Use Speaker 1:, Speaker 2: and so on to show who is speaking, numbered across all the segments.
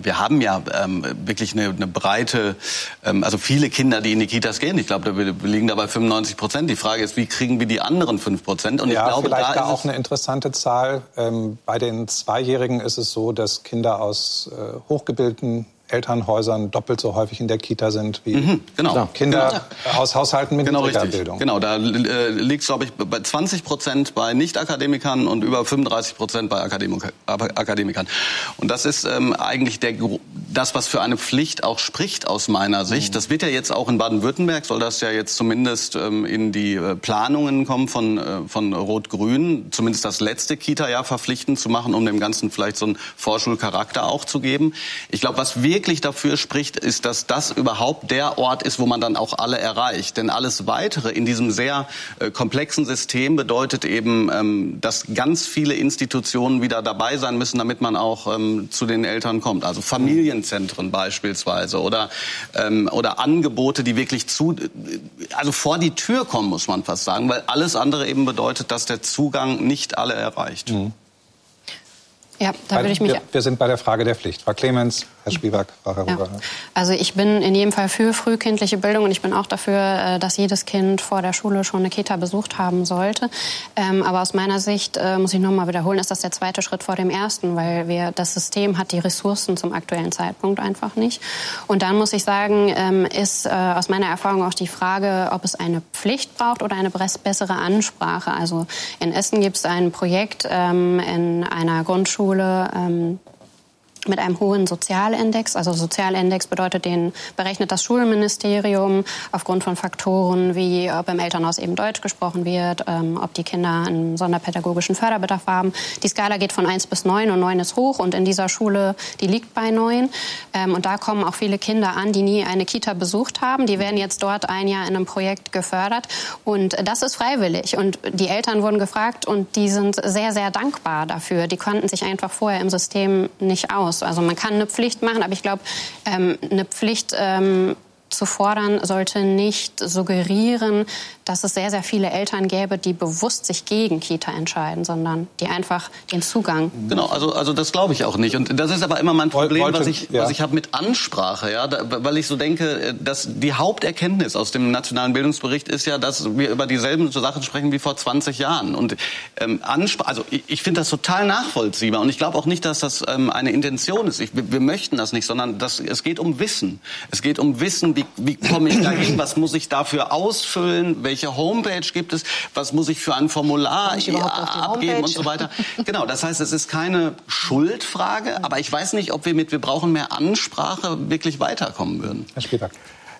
Speaker 1: wir haben ja wirklich eine breite, also viele Kinder, die in die Kitas gehen. Ich glaube, wir liegen da bei 95%. Die Frage ist, wie kriegen wir die anderen 5%? Und
Speaker 2: ja,
Speaker 1: ich glaube,
Speaker 2: vielleicht da auch eine interessante Zahl. Bei den Zweijährigen ist es so, dass Kinder aus hochgebildeten Elternhäusern doppelt so häufig in der Kita sind wie Kinder aus Haushalten mit niedriger Bildung.
Speaker 1: Genau, da liegt es, glaube ich, bei 20% bei Nicht-Akademikern und über 35% bei Akademikern. Und das ist eigentlich das, was für eine Pflicht auch spricht aus meiner Sicht. Das wird ja jetzt auch in Baden-Württemberg, soll das ja jetzt zumindest in die Planungen kommen von Rot-Grün, zumindest das letzte Kita-Jahr verpflichtend zu machen, um dem Ganzen vielleicht so einen Vorschulcharakter auch zu geben. Ich glaube, was wirklich dafür spricht, ist, dass das überhaupt der Ort ist, wo man dann auch alle erreicht. Denn alles Weitere in diesem sehr komplexen System bedeutet eben, dass ganz viele Institutionen wieder dabei sein müssen, damit man auch zu den Eltern kommt. Also Familienzentren beispielsweise oder Angebote, die wirklich vor die Tür kommen, muss man fast sagen, weil alles andere eben bedeutet, dass der Zugang nicht alle erreicht.
Speaker 2: Mhm.
Speaker 3: Ja, da würde ich mich...
Speaker 2: Wir sind bei der Frage der Pflicht. Frau Clemens, Herr Spiewak, Frau Herrhuber.
Speaker 3: Ja. Also ich bin in jedem Fall für frühkindliche Bildung und ich bin auch dafür, dass jedes Kind vor der Schule schon eine Kita besucht haben sollte. Aber aus meiner Sicht, muss ich noch mal wiederholen, ist das der zweite Schritt vor dem ersten, weil das System hat die Ressourcen zum aktuellen Zeitpunkt einfach nicht. Und dann muss ich sagen, ist aus meiner Erfahrung auch die Frage, ob es eine Pflicht braucht oder eine bessere Ansprache. Also in Essen gibt es ein Projekt in einer Grundschule, mit einem hohen Sozialindex. Also Sozialindex bedeutet, den berechnet das Schulministerium aufgrund von Faktoren wie, ob im Elternhaus eben Deutsch gesprochen wird, ob die Kinder einen sonderpädagogischen Förderbedarf haben. Die Skala geht von 1 bis 9 und 9 ist hoch und in dieser Schule, die liegt bei 9. Und da kommen auch viele Kinder an, die nie eine Kita besucht haben. Die werden jetzt dort ein Jahr in einem Projekt gefördert und das ist freiwillig. Und die Eltern wurden gefragt und die sind sehr, sehr dankbar dafür. Die konnten sich einfach vorher im System nicht aus. Also man kann eine Pflicht machen, aber ich glaube, eine Pflicht zu fordern sollte nicht suggerieren, dass es sehr, sehr viele Eltern gäbe, die bewusst sich gegen Kita entscheiden, sondern die einfach den Zugang...
Speaker 1: Genau, also das glaube ich auch nicht. Und das ist aber immer mein Problem, was ich habe mit Ansprache, ja, weil ich so denke, dass die Haupterkenntnis aus dem Nationalen Bildungsbericht ist ja, dass wir über dieselben Sachen sprechen wie vor 20 Jahren. Und also ich finde das total nachvollziehbar. Und ich glaube auch nicht, dass das eine Intention ist. Wir möchten das nicht, sondern es geht um Wissen. Es geht um Wissen, wie komme ich da hin, was muss ich dafür ausfüllen, welche Homepage gibt es, was muss ich für ein Formular abgeben und so weiter. Genau, das heißt, es ist keine Schuldfrage, aber ich weiß nicht, ob wir brauchen mehr Ansprache wirklich weiterkommen würden.
Speaker 2: Herr Spiewak.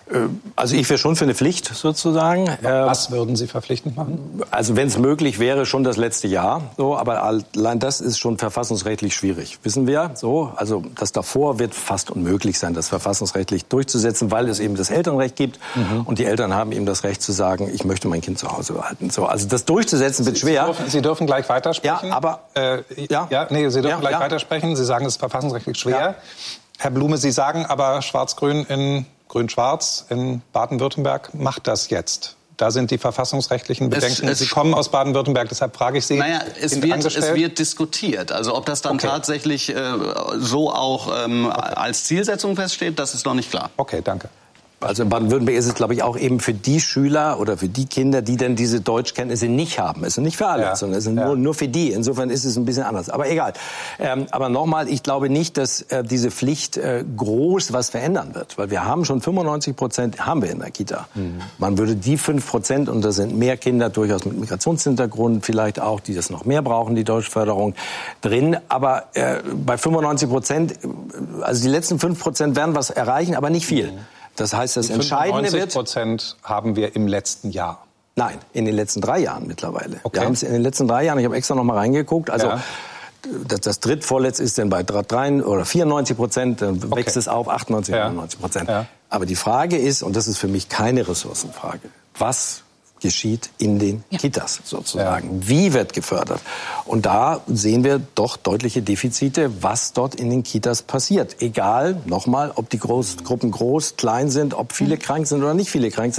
Speaker 4: Also ich wäre schon für eine Pflicht sozusagen.
Speaker 2: Was würden Sie verpflichtend machen?
Speaker 4: Also wenn es möglich wäre, schon das letzte Jahr. So, aber allein das ist schon verfassungsrechtlich schwierig, wissen wir. So, also das davor wird fast unmöglich sein, das verfassungsrechtlich durchzusetzen, weil es eben das Elternrecht gibt und die Eltern haben eben das Recht zu sagen, ich möchte mein Kind zu Hause behalten. So, also das durchzusetzen wird schwer.
Speaker 2: Sie dürfen gleich weitersprechen.
Speaker 4: Ja, aber
Speaker 2: Sie dürfen gleich weitersprechen. Sie sagen, es ist verfassungsrechtlich schwer. Ja. Herr Blume, Sie sagen aber Schwarz-Grün in Grün-Schwarz in Baden-Württemberg macht das jetzt. Da sind die verfassungsrechtlichen Bedenken. Sie kommen aus Baden-Württemberg, deshalb frage ich Sie.
Speaker 1: Naja, es wird diskutiert. Also ob das dann tatsächlich so auch als Zielsetzung feststeht, das ist noch nicht klar.
Speaker 2: Okay, danke.
Speaker 4: Also in Baden-Württemberg ist es, glaube ich, auch eben für die Schüler oder für die Kinder, die dann diese Deutschkenntnisse nicht haben. Es ist nicht für alle, sondern es ist nur für die. Insofern ist es ein bisschen anders. Aber egal. Aber nochmal, ich glaube nicht, dass diese Pflicht groß was verändern wird. Weil wir haben schon 95% haben wir in der Kita. Man würde die 5%, und da sind mehr Kinder durchaus mit Migrationshintergrund vielleicht auch, die das noch mehr brauchen, die Deutschförderung drin. Aber bei 95%, also die letzten 5% werden was erreichen, aber nicht viel. Das heißt, das Entscheidende wird...
Speaker 2: 95% haben wir im letzten Jahr.
Speaker 4: Nein, in den letzten 3 Jahren mittlerweile. Okay. Wir haben es in den letzten 3 Jahren, ich habe extra noch mal reingeguckt, also das drittvorletzte ist dann bei 93 oder 94%, dann wächst es auf 98, 99%. Ja. Aber die Frage ist, und das ist für mich keine Ressourcenfrage, was geschieht in den Kitas sozusagen. Ja. Wie wird gefördert? Und da sehen wir doch deutliche Defizite, was dort in den Kitas passiert. Egal, nochmal, ob die Gruppen groß, klein sind, ob viele krank sind oder nicht viele krank sind.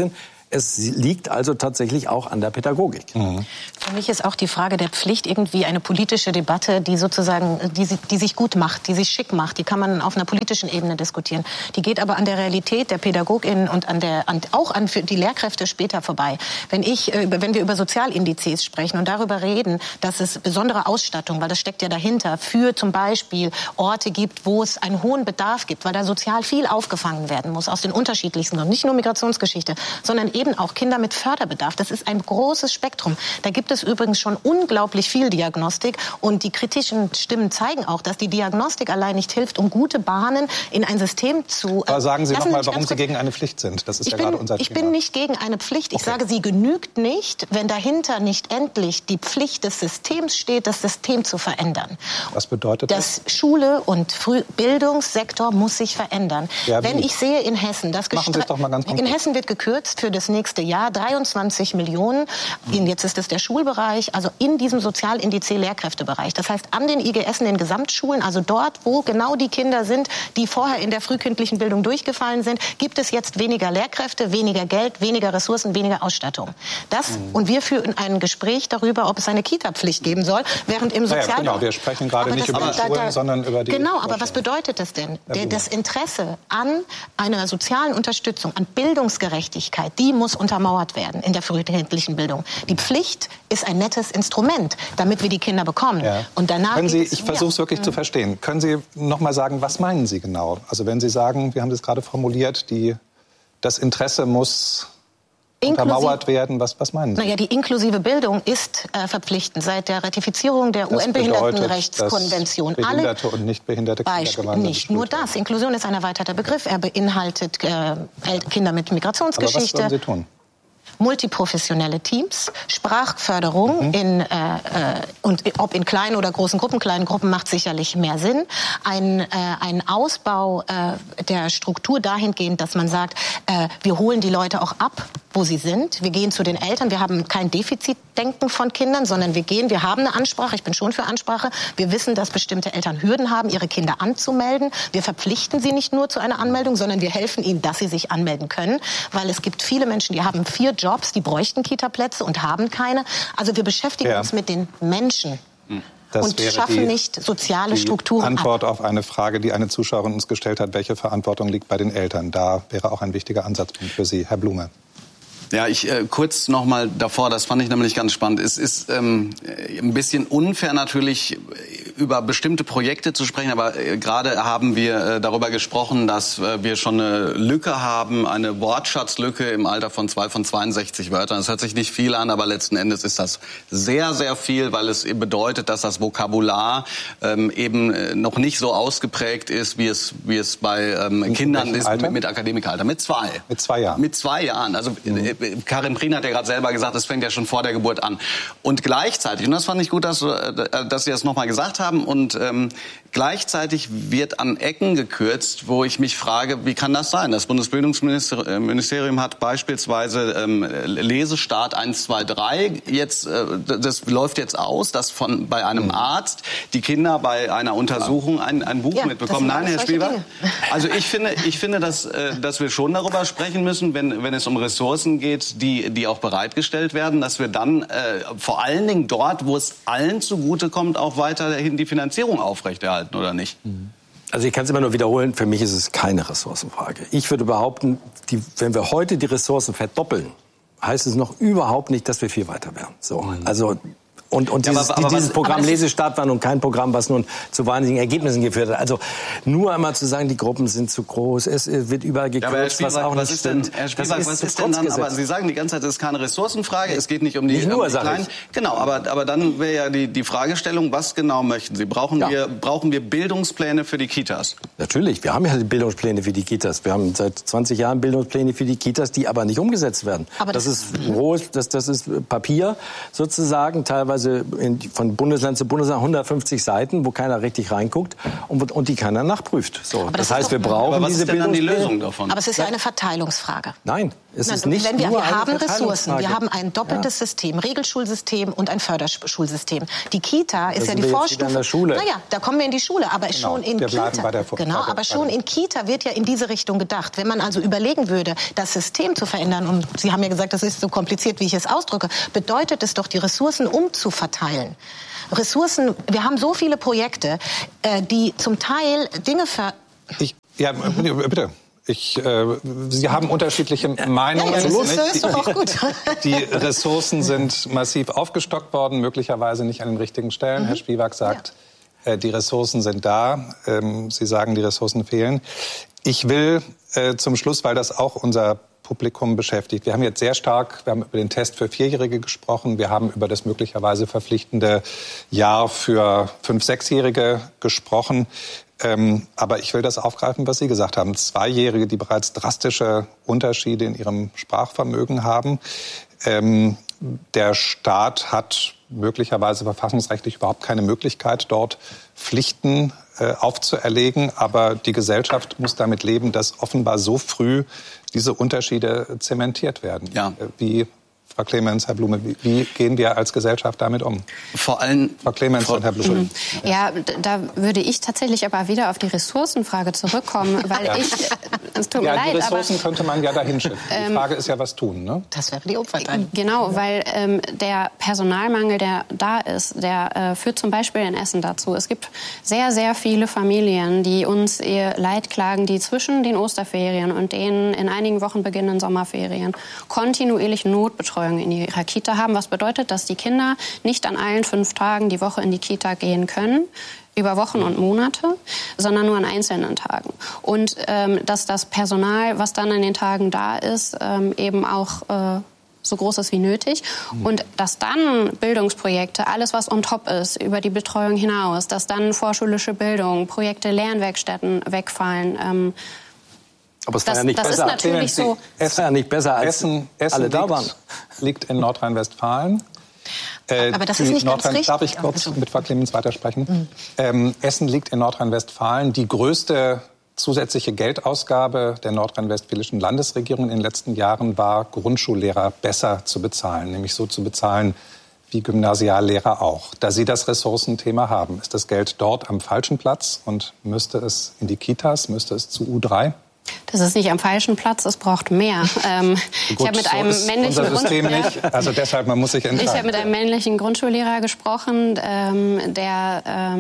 Speaker 4: Es liegt also tatsächlich auch an der Pädagogik.
Speaker 5: Für mich ist auch die Frage der Pflicht irgendwie eine politische Debatte, die sozusagen, die sich gut macht, die sich schick macht. Die kann man auf einer politischen Ebene diskutieren. Die geht aber an der Realität der PädagogInnen und auch an die Lehrkräfte später vorbei. Wenn wir über Sozialindizes sprechen und darüber reden, dass es besondere Ausstattung, weil das steckt ja dahinter, für zum Beispiel Orte gibt, wo es einen hohen Bedarf gibt, weil da sozial viel aufgefangen werden muss, aus den unterschiedlichsten Gründen. Nicht nur Migrationsgeschichte, sondern eben auch Kinder mit Förderbedarf. Das ist ein großes Spektrum. Da gibt es übrigens schon unglaublich viel Diagnostik. Und die kritischen Stimmen zeigen auch, dass die Diagnostik allein nicht hilft, um gute Bahnen in ein System zu...
Speaker 2: Aber sagen Sie noch mal, warum Sie gegen eine Pflicht sind. Das ist ja gerade unser Thema.
Speaker 5: Ich bin nicht gegen eine Pflicht. Ich sage, sie genügt nicht, wenn dahinter nicht endlich die Pflicht des Systems steht, das System zu verändern.
Speaker 2: Was bedeutet das?
Speaker 5: Das Schule- und Bildungssektor muss sich verändern.
Speaker 2: Ja,
Speaker 5: wenn ich sehe in Hessen, dass in Hessen wird gekürzt für das nächste Jahr 23 Millionen. Jetzt ist es der Schulbereich, also in diesem Sozialindiz-Lehrkräftebereich. Das heißt, an den IGS, in den Gesamtschulen, also dort, wo genau die Kinder sind, die vorher in der frühkindlichen Bildung durchgefallen sind, gibt es jetzt weniger Lehrkräfte, weniger Geld, weniger Ressourcen, weniger Ausstattung. Und wir führen ein Gespräch darüber, ob es eine Kita-Pflicht geben soll, während im Sozial...
Speaker 2: Genau, wir sprechen gerade nicht über die Schulen, sondern über die...
Speaker 5: Genau, aber was bedeutet das denn? Das Interesse an einer sozialen Unterstützung, an Bildungsgerechtigkeit, die muss untermauert werden in der frühkindlichen Bildung. Die Pflicht ist ein nettes Instrument, damit wir die Kinder bekommen.
Speaker 2: Ja.
Speaker 5: Und danach
Speaker 2: ich versuche es wirklich zu verstehen. Können Sie noch mal sagen, was meinen Sie genau? Also wenn Sie sagen, wir haben das gerade formuliert, das Interesse muss untermauert werden, was meinen Sie?
Speaker 5: Naja, die inklusive Bildung ist verpflichtend. Seit der Ratifizierung der UN-Behindertenrechtskonvention.
Speaker 2: Behinderte und Nichtbehinderte Kinder gemeinsam
Speaker 5: nicht nur das. Inklusion ist ein erweiterter Begriff. Er beinhaltet Kinder mit Migrationsgeschichte.
Speaker 2: Aber was wollen Sie tun?
Speaker 5: Multiprofessionelle Teams, Sprachförderung und ob in kleinen oder großen Gruppen. Kleinen Gruppen macht sicherlich mehr Sinn. Ein Ausbau der Struktur dahingehend, dass man sagt, wir holen die Leute auch ab, wo sie sind. Wir gehen zu den Eltern. Wir haben kein Defizitdenken von Kindern, sondern wir haben eine Ansprache. Ich bin schon für Ansprache. Wir wissen, dass bestimmte Eltern Hürden haben, ihre Kinder anzumelden. Wir verpflichten sie nicht nur zu einer Anmeldung, sondern wir helfen ihnen, dass sie sich anmelden können. Weil es gibt viele Menschen, die haben 4 Jobs, die bräuchten Kita-Plätze und haben keine. Also wir beschäftigen uns mit den Menschen. Und schaffen nicht soziale Strukturen ab.
Speaker 2: Antwort auf eine Frage, die eine Zuschauerin uns gestellt hat, welche Verantwortung liegt bei den Eltern? Da wäre auch ein wichtiger Ansatzpunkt für Sie. Herr Blume.
Speaker 1: Ja, kurz noch mal davor, das fand ich nämlich ganz spannend. Es ist ein bisschen unfair natürlich über bestimmte Projekte zu sprechen, aber gerade haben wir darüber gesprochen, dass wir schon eine Lücke haben, eine Wortschatzlücke im Alter von 62 Wörtern. Das hört sich nicht viel an, aber letzten Endes ist das sehr, sehr viel, weil es bedeutet, dass das Vokabular eben noch nicht so ausgeprägt ist, wie es bei Kindern ist mit Akademikeralter. Mit 2.
Speaker 2: Mit 2 Jahren.
Speaker 1: Mit 2 Jahren. Also Karin Prien hat ja gerade selber gesagt, es fängt ja schon vor der Geburt an. Und gleichzeitig, und das fand ich gut, dass Sie das nochmal gesagt haben, und gleichzeitig wird an Ecken gekürzt, wo ich mich frage, wie kann das sein? Das Bundesbildungsministerium hat beispielsweise Lesestart 1, 2, 3. Das läuft jetzt aus, dass bei einem Arzt die Kinder bei einer Untersuchung ein Buch mitbekommen. Nein, Herr Spielberg? Also ich finde, dass wir schon darüber sprechen müssen, wenn es um Ressourcen geht, die auch bereitgestellt werden, dass wir dann vor allen Dingen dort, wo es allen zugutekommt, auch weiterhin die Finanzierung aufrechterhalten, oder nicht?
Speaker 4: Also ich kann es immer nur wiederholen, für mich ist es keine Ressourcenfrage. Ich würde behaupten, wenn wir heute die Ressourcen verdoppeln, heißt es noch überhaupt nicht, dass wir viel weiter wären. So, also Und dieses Programm Lesestart war nun kein Programm, was nun zu wahnsinnigen Ergebnissen geführt hat. Also nur einmal zu sagen, die Gruppen sind zu groß, es wird überall gekürzt, was auch nicht stimmt.
Speaker 1: Herr Spielberg, was ist denn dann? Aber Sie sagen die ganze Zeit, es ist keine Ressourcenfrage, es geht nicht um die kleinen. Genau, aber dann wäre ja die Fragestellung, was genau möchten Sie? Brauchen wir Bildungspläne für die Kitas?
Speaker 4: Natürlich, wir haben ja die Bildungspläne für die Kitas. Wir haben seit 20 Jahren Bildungspläne für die Kitas, die aber nicht umgesetzt werden. Aber das ist rohes, das ist Papier sozusagen, teilweise von Bundesland zu Bundesland 150 Seiten, wo keiner richtig reinguckt und die keiner nachprüft. So, das heißt, wir brauchen diese Bildungspläne.
Speaker 1: Die Lösung davon?
Speaker 5: Aber es ist ja eine Verteilungsfrage.
Speaker 4: Nein, es ist nicht
Speaker 5: wir haben Ressourcen, wir haben ein doppeltes System, Regelschulsystem und ein Förderschulsystem. Die Kita ist ja die Vorstufe.
Speaker 4: Naja,
Speaker 5: da kommen wir in die Schule, aber schon in Kita. Genau, aber schon in Kita wird ja in diese Richtung gedacht. Wenn man also überlegen würde, das System zu verändern, und Sie haben ja gesagt, das ist so kompliziert, wie ich es ausdrücke, bedeutet es doch, die Ressourcen umzuverteilen. Ressourcen, wir haben so viele Projekte, die zum Teil Dinge
Speaker 2: bitte. Sie haben unterschiedliche Meinungen.
Speaker 5: Ja, das ist doch auch gut.
Speaker 2: Die Ressourcen sind massiv aufgestockt worden, möglicherweise nicht an den richtigen Stellen. Herr Spivak sagt, die Ressourcen sind da. Sie sagen, die Ressourcen fehlen. Ich will zum Schluss, weil das auch unser Publikum beschäftigt. Wir haben jetzt wir haben über den Test für Vierjährige gesprochen, wir haben über das möglicherweise verpflichtende Jahr für 5-, 6-Jährige gesprochen. Aber ich will das aufgreifen, was Sie gesagt haben. 2-Jährige, die bereits drastische Unterschiede in ihrem Sprachvermögen haben. Der Staat hat möglicherweise verfassungsrechtlich überhaupt keine Möglichkeit, dort Pflichten aufzuerlegen. Aber die Gesellschaft muss damit leben, dass offenbar so früh diese Unterschiede zementiert werden.
Speaker 1: Ja.
Speaker 2: Wie, Frau Clemens, Herr Blume, wie gehen wir als Gesellschaft damit um?
Speaker 1: Vor allem
Speaker 2: Frau Clemens und Herr Blume.
Speaker 3: Ja, da würde ich tatsächlich aber wieder auf die Ressourcenfrage zurückkommen, weil es tut mir leid,
Speaker 2: die Ressourcen könnte man ja dahin schiffen. Die Frage ist ja, was tun, ne?
Speaker 5: Das wäre die Umverteilung.
Speaker 3: Genau, weil der Personalmangel, der da ist, der führt zum Beispiel in Essen dazu. Es gibt sehr, sehr viele Familien, die uns ihr Leid klagen, die zwischen den Osterferien und den in einigen Wochen beginnenden Sommerferien kontinuierlich Notbetreuung in ihrer Kita haben. Was bedeutet, dass die Kinder nicht an allen 5 Tagen die Woche in die Kita gehen können, über Wochen und Monate, sondern nur an einzelnen Tagen. Und dass das Personal, was dann an den Tagen da ist, eben auch so groß ist wie nötig. Und dass dann Bildungsprojekte, alles was on top ist, über die Betreuung hinaus, dass dann vorschulische Bildung, Projekte Lernwerkstätten wegfallen.
Speaker 4: Aber es war ja nicht besser.
Speaker 3: Das ist natürlich so.
Speaker 4: Es war ja nicht besser, als
Speaker 2: Essen
Speaker 4: alle da waren.
Speaker 2: Liegt in Nordrhein-Westfalen.
Speaker 5: Aber das ist nicht ganz richtig.
Speaker 2: Darf ich kurz mit Frau Clemens weitersprechen? Essen liegt in Nordrhein-Westfalen. Die größte zusätzliche Geldausgabe der nordrhein-westfälischen Landesregierung in den letzten Jahren war, Grundschullehrer besser zu bezahlen, nämlich so zu bezahlen wie Gymnasiallehrer auch. Da Sie das Ressourcenthema haben, ist das Geld dort am falschen Platz und müsste es in die Kitas, müsste es zu U3?
Speaker 3: Das ist nicht am falschen Platz, es braucht mehr. Ich habe mit einem männlichen
Speaker 2: man muss sich entscheiden.
Speaker 3: Ich habe mit einem männlichen Grundschullehrer gesprochen, der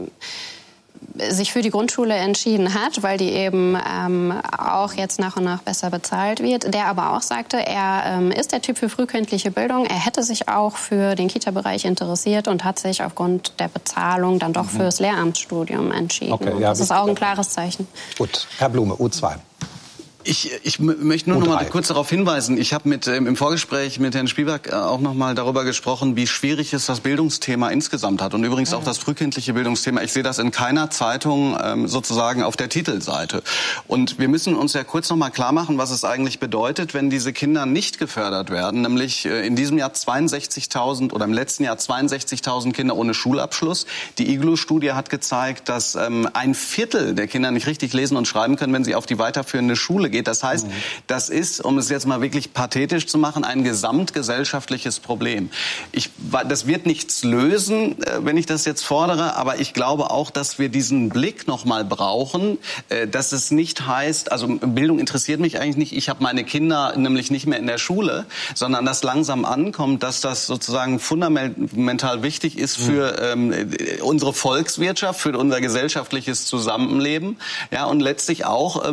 Speaker 3: sich für die Grundschule entschieden hat, weil die eben auch jetzt nach und nach besser bezahlt wird. Der aber auch sagte, er ist der Typ für frühkindliche Bildung. Er hätte sich auch für den Kita-Bereich interessiert und hat sich aufgrund der Bezahlung dann doch fürs Lehramtsstudium entschieden. Okay, ja, das ist auch ein klares Zeichen.
Speaker 2: Gut, Herr Blume, U2.
Speaker 1: Ich möchte nur noch mal kurz darauf hinweisen. Ich habe im Vorgespräch mit Herrn Spivak auch noch mal darüber gesprochen, wie schwierig es das Bildungsthema insgesamt hat und übrigens auch das frühkindliche Bildungsthema. Ich sehe das in keiner Zeitung sozusagen auf der Titelseite. Und wir müssen uns ja kurz noch mal klar machen, was es eigentlich bedeutet, wenn diese Kinder nicht gefördert werden. Nämlich in diesem Jahr 62.000 oder im letzten Jahr 62.000 Kinder ohne Schulabschluss. Die IGLO-Studie hat gezeigt, dass 1/4 der Kinder nicht richtig lesen und schreiben können, wenn sie auf die weiterführende Schule geht. Das heißt, das ist, um es jetzt mal wirklich pathetisch zu machen, ein gesamtgesellschaftliches Problem. Das wird nichts lösen, wenn ich das jetzt fordere, aber ich glaube auch, dass wir diesen Blick noch mal brauchen, dass es nicht heißt, also Bildung interessiert mich eigentlich nicht, ich habe meine Kinder nämlich nicht mehr in der Schule, sondern dass langsam ankommt, dass das sozusagen fundamental wichtig ist für unsere Volkswirtschaft, für unser gesellschaftliches Zusammenleben, ja, und letztlich auch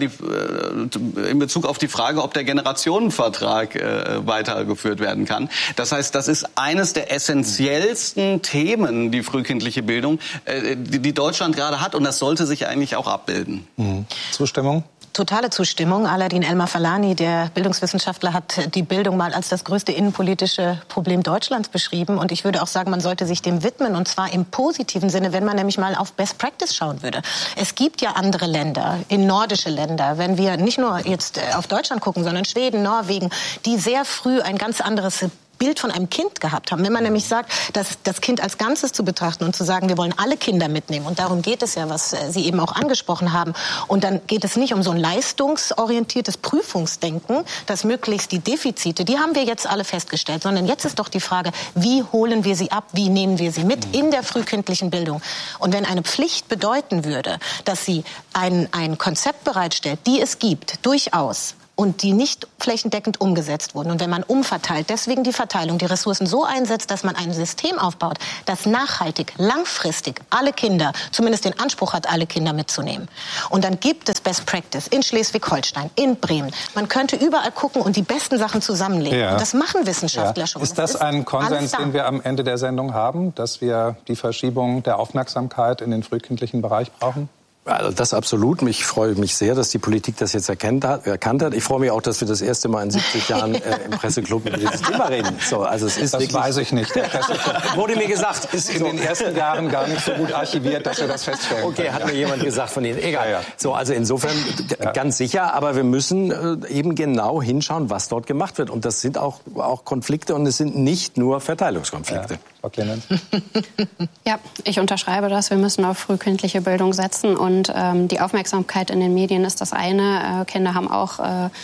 Speaker 1: in Bezug auf die Frage, ob der Generationenvertrag weitergeführt werden kann. Das heißt, das ist eines der essentiellsten Themen, die frühkindliche Bildung, die Deutschland gerade hat. Und das sollte sich eigentlich auch abbilden.
Speaker 2: Zustimmung?
Speaker 5: Totale Zustimmung. Aladin Elmar-Falani, der Bildungswissenschaftler, hat die Bildung mal als das größte innenpolitische Problem Deutschlands beschrieben. Und ich würde auch sagen, man sollte sich dem widmen, und zwar im positiven Sinne, wenn man nämlich mal auf Best Practice schauen würde. Es gibt ja andere Länder, in nordische Länder, wenn wir nicht nur jetzt auf Deutschland gucken, sondern Schweden, Norwegen, die sehr früh ein ganz anderes Bild von einem Kind gehabt haben. Wenn man nämlich sagt, dass das Kind als Ganzes zu betrachten und zu sagen, wir wollen alle Kinder mitnehmen. Und darum geht es ja, was Sie eben auch angesprochen haben. Und dann geht es nicht um so ein leistungsorientiertes Prüfungsdenken, dass möglichst die Defizite, die haben wir jetzt alle festgestellt, sondern jetzt ist doch die Frage, wie holen wir sie ab, wie nehmen wir sie mit in der frühkindlichen Bildung. Und wenn eine Pflicht bedeuten würde, dass sie ein Konzept bereitstellt, die es gibt, durchaus, und die nicht flächendeckend umgesetzt wurden. Und wenn man umverteilt, deswegen die Verteilung, die Ressourcen so einsetzt, dass man ein System aufbaut, das nachhaltig, langfristig alle Kinder, zumindest den Anspruch hat, alle Kinder mitzunehmen. Und dann gibt es Best Practice in Schleswig-Holstein, in Bremen. Man könnte überall gucken und die besten Sachen zusammenlegen. Ja. Und das machen Wissenschaftler schon.
Speaker 2: Ist das ein Konsens, den wir am Ende der Sendung haben, dass wir die Verschiebung der Aufmerksamkeit in den frühkindlichen Bereich brauchen?
Speaker 4: Also das absolut. Ich freue mich sehr, dass die Politik das jetzt erkannt hat. Ich freue mich auch, dass wir das erste Mal in 70 Jahren im Presseclub über dieses Thema reden. So, also es ist
Speaker 2: das
Speaker 4: wirklich,
Speaker 2: weiß ich nicht. Der Presseclub
Speaker 4: wurde mir gesagt.
Speaker 2: Ist in den ersten Jahren gar nicht so gut archiviert, dass wir das feststellen
Speaker 4: Okay,
Speaker 2: können.
Speaker 4: Hat mir jemand gesagt von Ihnen. Egal. Ja. So, also insofern ganz sicher. Aber wir müssen eben genau hinschauen, was dort gemacht wird. Und das sind auch Konflikte und es sind nicht nur Verteilungskonflikte.
Speaker 2: Ja. Frau Clemens?
Speaker 3: Ja, ich unterschreibe das. Wir müssen auf frühkindliche Bildung setzen und die Aufmerksamkeit in den Medien ist das eine. Kinder haben auch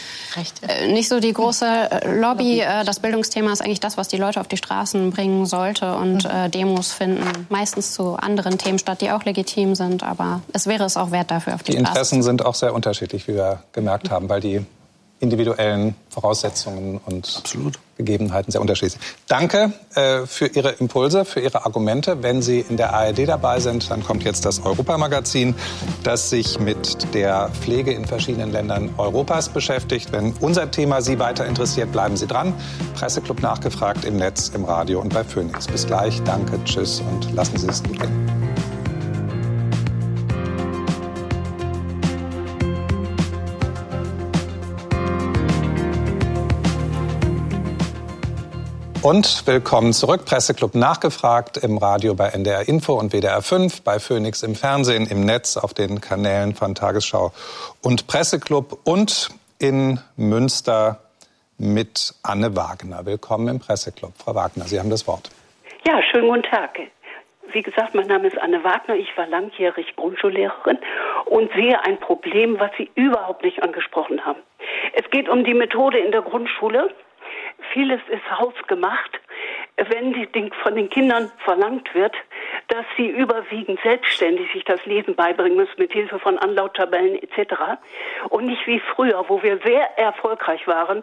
Speaker 3: nicht so die große Lobby. Das Bildungsthema ist eigentlich das, was die Leute auf die Straßen bringen sollte. Und Demos finden meistens zu anderen Themen statt, die auch legitim sind. Aber es wäre es auch wert, dafür auf die Straße.
Speaker 2: Die Interessen sind auch sehr unterschiedlich, wie wir gemerkt haben, weil die individuellen Voraussetzungen und Gegebenheiten sehr unterschiedlich sind. Danke für Ihre Impulse, für Ihre Argumente. Wenn Sie in der ARD dabei sind, dann kommt jetzt das Europamagazin, das sich mit der Pflege in verschiedenen Ländern Europas beschäftigt. Wenn unser Thema Sie weiter interessiert, bleiben Sie dran. Presseclub nachgefragt im Netz, im Radio und bei Phoenix. Bis gleich, danke, tschüss und lassen Sie es gut gehen. Und willkommen zurück. Presseclub nachgefragt im Radio bei NDR Info und WDR 5, bei Phoenix im Fernsehen, im Netz, auf den Kanälen von Tagesschau und Presseclub und in Münster mit Anne Wagner. Willkommen im Presseclub. Frau Wagner, Sie haben das Wort.
Speaker 6: Ja, schönen guten Tag. Wie gesagt, mein Name ist Anne Wagner. Ich war langjährig Grundschullehrerin und sehe ein Problem, was Sie überhaupt nicht angesprochen haben. Es geht um die Methode in der Grundschule. Vieles ist hausgemacht, wenn von den Kindern verlangt wird, dass sie überwiegend selbstständig sich das Lesen beibringen müssen mit Hilfe von Anlauttabellen etc. Und nicht wie früher, wo wir sehr erfolgreich waren,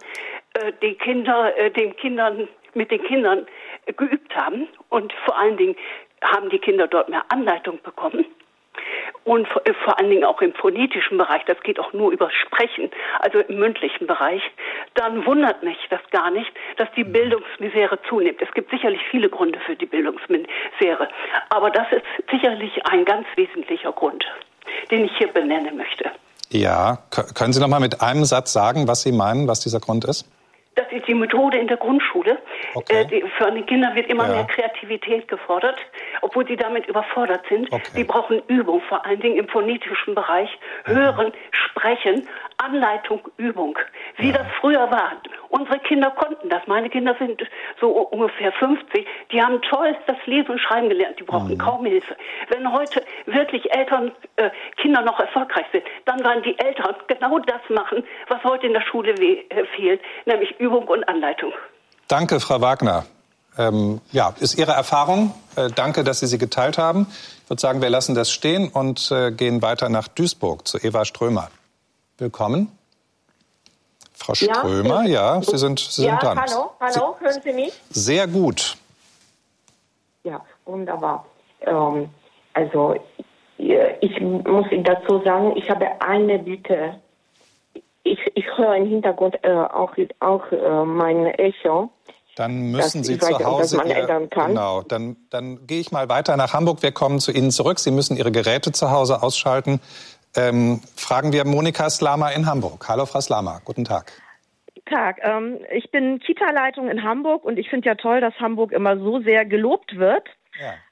Speaker 6: mit den Kindern geübt haben und vor allen Dingen haben die Kinder dort mehr Anleitung bekommen. Und vor allen Dingen auch im phonetischen Bereich, das geht auch nur über Sprechen, also im mündlichen Bereich, dann wundert mich das gar nicht, dass die Bildungsmisere zunimmt. Es gibt sicherlich viele Gründe für die Bildungsmisere, aber das ist sicherlich ein ganz wesentlicher Grund, den ich hier benennen möchte.
Speaker 2: Ja, können Sie noch mal mit einem Satz sagen, was Sie meinen, was dieser Grund ist?
Speaker 6: Das ist die Methode in der Grundschule.
Speaker 2: Okay.
Speaker 6: Für die Kinder wird immer mehr Kreativität gefordert, obwohl sie damit überfordert sind. Okay. Sie brauchen Übung, vor allen Dingen im phonetischen Bereich. Hören, sprechen, Anleitung, Übung. Wie das früher war. Unsere Kinder konnten das. Meine Kinder sind so ungefähr 50. Die haben toll das Lesen und Schreiben gelernt. Die brauchen kaum Hilfe. Wenn heute wirklich Kinder noch erfolgreich sind, dann werden die Eltern genau das machen, was heute in der Schule fehlt, nämlich Übung und Anleitung.
Speaker 2: Danke, Frau Wagner. Ist Ihre Erfahrung. Danke, dass Sie geteilt haben. Ich würde sagen, wir lassen das stehen und gehen weiter nach Duisburg zu Eva Strömer. Willkommen. Frau Strömer, Sie sind dran.
Speaker 7: Hallo, hören Sie mich?
Speaker 2: Sehr gut.
Speaker 7: Ja, wunderbar. Also, ich muss dazu sagen, ich habe eine Bitte. Ich höre im Hintergrund auch mein Echo.
Speaker 2: Dann müssen Sie zu Hause... Genau, dann gehe ich mal weiter nach Hamburg. Wir kommen zu Ihnen zurück. Sie müssen Ihre Geräte zu Hause ausschalten. Fragen wir Monika Slama in Hamburg. Hallo, Frau Slama, guten Tag.
Speaker 8: Tag. Ich bin Kita-Leitung in Hamburg und ich finde ja toll, dass Hamburg immer so sehr gelobt wird.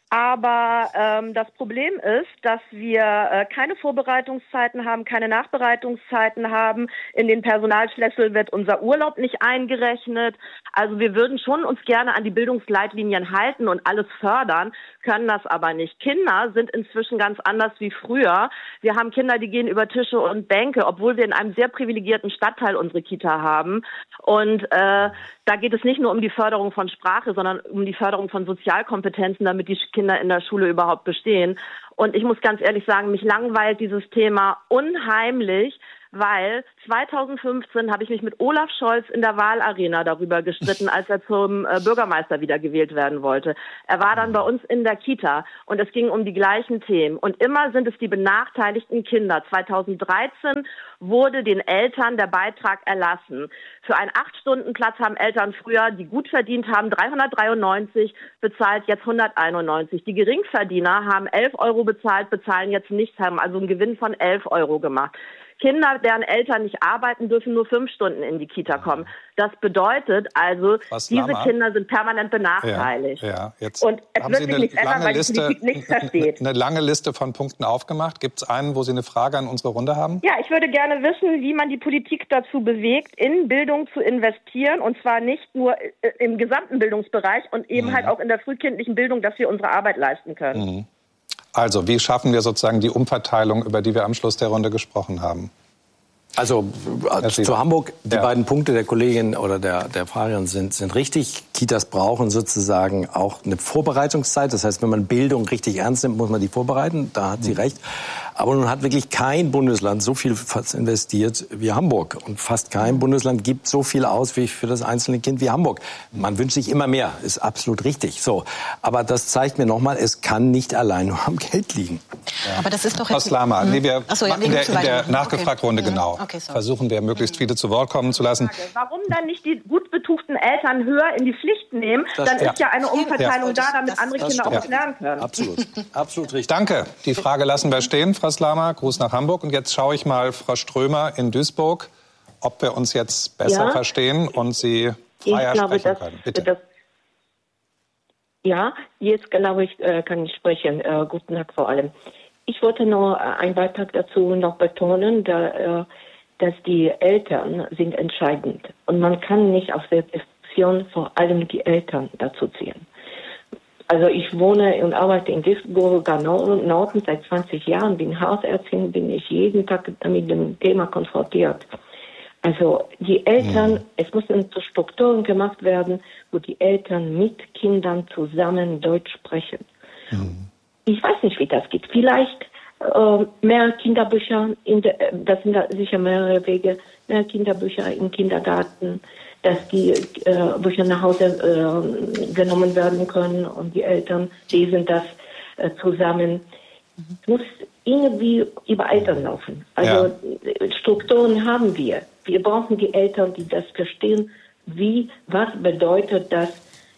Speaker 8: Aber das Problem ist, dass wir keine Vorbereitungszeiten haben, keine Nachbereitungszeiten haben. In den Personalschlüssel wird unser Urlaub nicht eingerechnet. Also wir würden schon uns gerne an die Bildungsleitlinien halten und alles fördern, können das aber nicht. Kinder sind inzwischen ganz anders wie früher. Wir haben Kinder, die gehen über Tische und Bänke, obwohl wir in einem sehr privilegierten Stadtteil unsere Kita haben. Und da geht es nicht nur um die Förderung von Sprache, sondern um die Förderung von Sozialkompetenzen, damit die Kinder in der Schule überhaupt bestehen. Und ich muss ganz ehrlich sagen, mich langweilt dieses Thema unheimlich, weil 2015 habe ich mich mit Olaf Scholz in der Wahlarena darüber gestritten, als er zum Bürgermeister wiedergewählt werden wollte. Er war dann bei uns in der Kita und es ging um die gleichen Themen. Und immer sind es die benachteiligten Kinder. 2013 wurde den Eltern der Beitrag erlassen. Für einen 8-Stunden-Platz haben Eltern früher, die gut verdient haben, 393 bezahlt, jetzt 191. Die Geringverdiener haben 11 Euro bezahlt, bezahlen jetzt nichts, haben also einen Gewinn von 11 Euro gemacht. Kinder, deren Eltern nicht arbeiten, dürfen nur 5 Stunden in die Kita kommen. Das bedeutet also, diese Kinder sind permanent benachteiligt.
Speaker 2: Ja. Jetzt
Speaker 8: und es
Speaker 2: haben
Speaker 8: wird
Speaker 2: Sie
Speaker 8: sich nichts ändern, weil die Politik nichts versteht.
Speaker 2: Eine lange Liste von Punkten aufgemacht. Gibt es einen, wo Sie eine Frage an unsere Runde haben?
Speaker 8: Ja, ich würde gerne wissen, wie man die Politik dazu bewegt, in Bildung zu investieren. Und zwar nicht nur im gesamten Bildungsbereich und eben halt auch in der frühkindlichen Bildung, dass wir unsere Arbeit leisten können.
Speaker 2: Also, wie schaffen wir sozusagen die Umverteilung, über die wir am Schluss der Runde gesprochen haben?
Speaker 4: Also zu Hamburg, die beiden Punkte der Kollegin oder der Fragerin sind richtig. Kitas brauchen sozusagen auch eine Vorbereitungszeit. Das heißt, wenn man Bildung richtig ernst nimmt, muss man die vorbereiten. Da hat sie recht. Aber nun hat wirklich kein Bundesland so viel investiert wie Hamburg. Und fast kein Bundesland gibt so viel aus wie für das einzelne Kind wie Hamburg. Man wünscht sich immer mehr, ist absolut richtig. So, aber das zeigt mir nochmal, es kann nicht allein nur am Geld liegen.
Speaker 5: Ja. Aber das ist doch
Speaker 2: Frau Slama, wir machen in der Nachgefragt-Runde genau. Versuchen wir, möglichst viele zu Wort kommen zu lassen.
Speaker 8: Warum dann nicht die gut betuchten Eltern höher in die Pflicht nehmen? Dann ist ja eine Umverteilung da, damit andere Kinder auch was lernen können.
Speaker 4: Absolut richtig.
Speaker 2: Danke. Die Frage lassen wir stehen, Frau Slama. Gruß nach Hamburg. Und jetzt schaue ich mal Frau Strömer in Duisburg, ob wir uns jetzt besser verstehen und Sie freier sprechen können. Bitte.
Speaker 7: Jetzt glaube ich, kann ich sprechen. Guten Tag vor allem. Ich wollte nur einen Beitrag dazu noch betonen, dass die Eltern sind entscheidend. Und man kann nicht auf der Diskussion vor allem die Eltern dazu ziehen. Also ich wohne und arbeite in Duisburger Norden seit 20 Jahren, bin Hausärztin, bin ich jeden Tag mit dem Thema konfrontiert. Also die Eltern, es müssen so Strukturen gemacht werden, wo die Eltern mit Kindern zusammen Deutsch sprechen. Ich weiß nicht, wie das geht. Vielleicht mehr Kinderbücher, das sind sicher mehrere Wege, mehr Kinderbücher im Kindergarten, dass die Bücher nach Hause genommen werden können und die Eltern lesen das zusammen. Es muss irgendwie über Eltern laufen. Also Strukturen haben wir. Wir brauchen die Eltern, die das verstehen, was bedeutet das,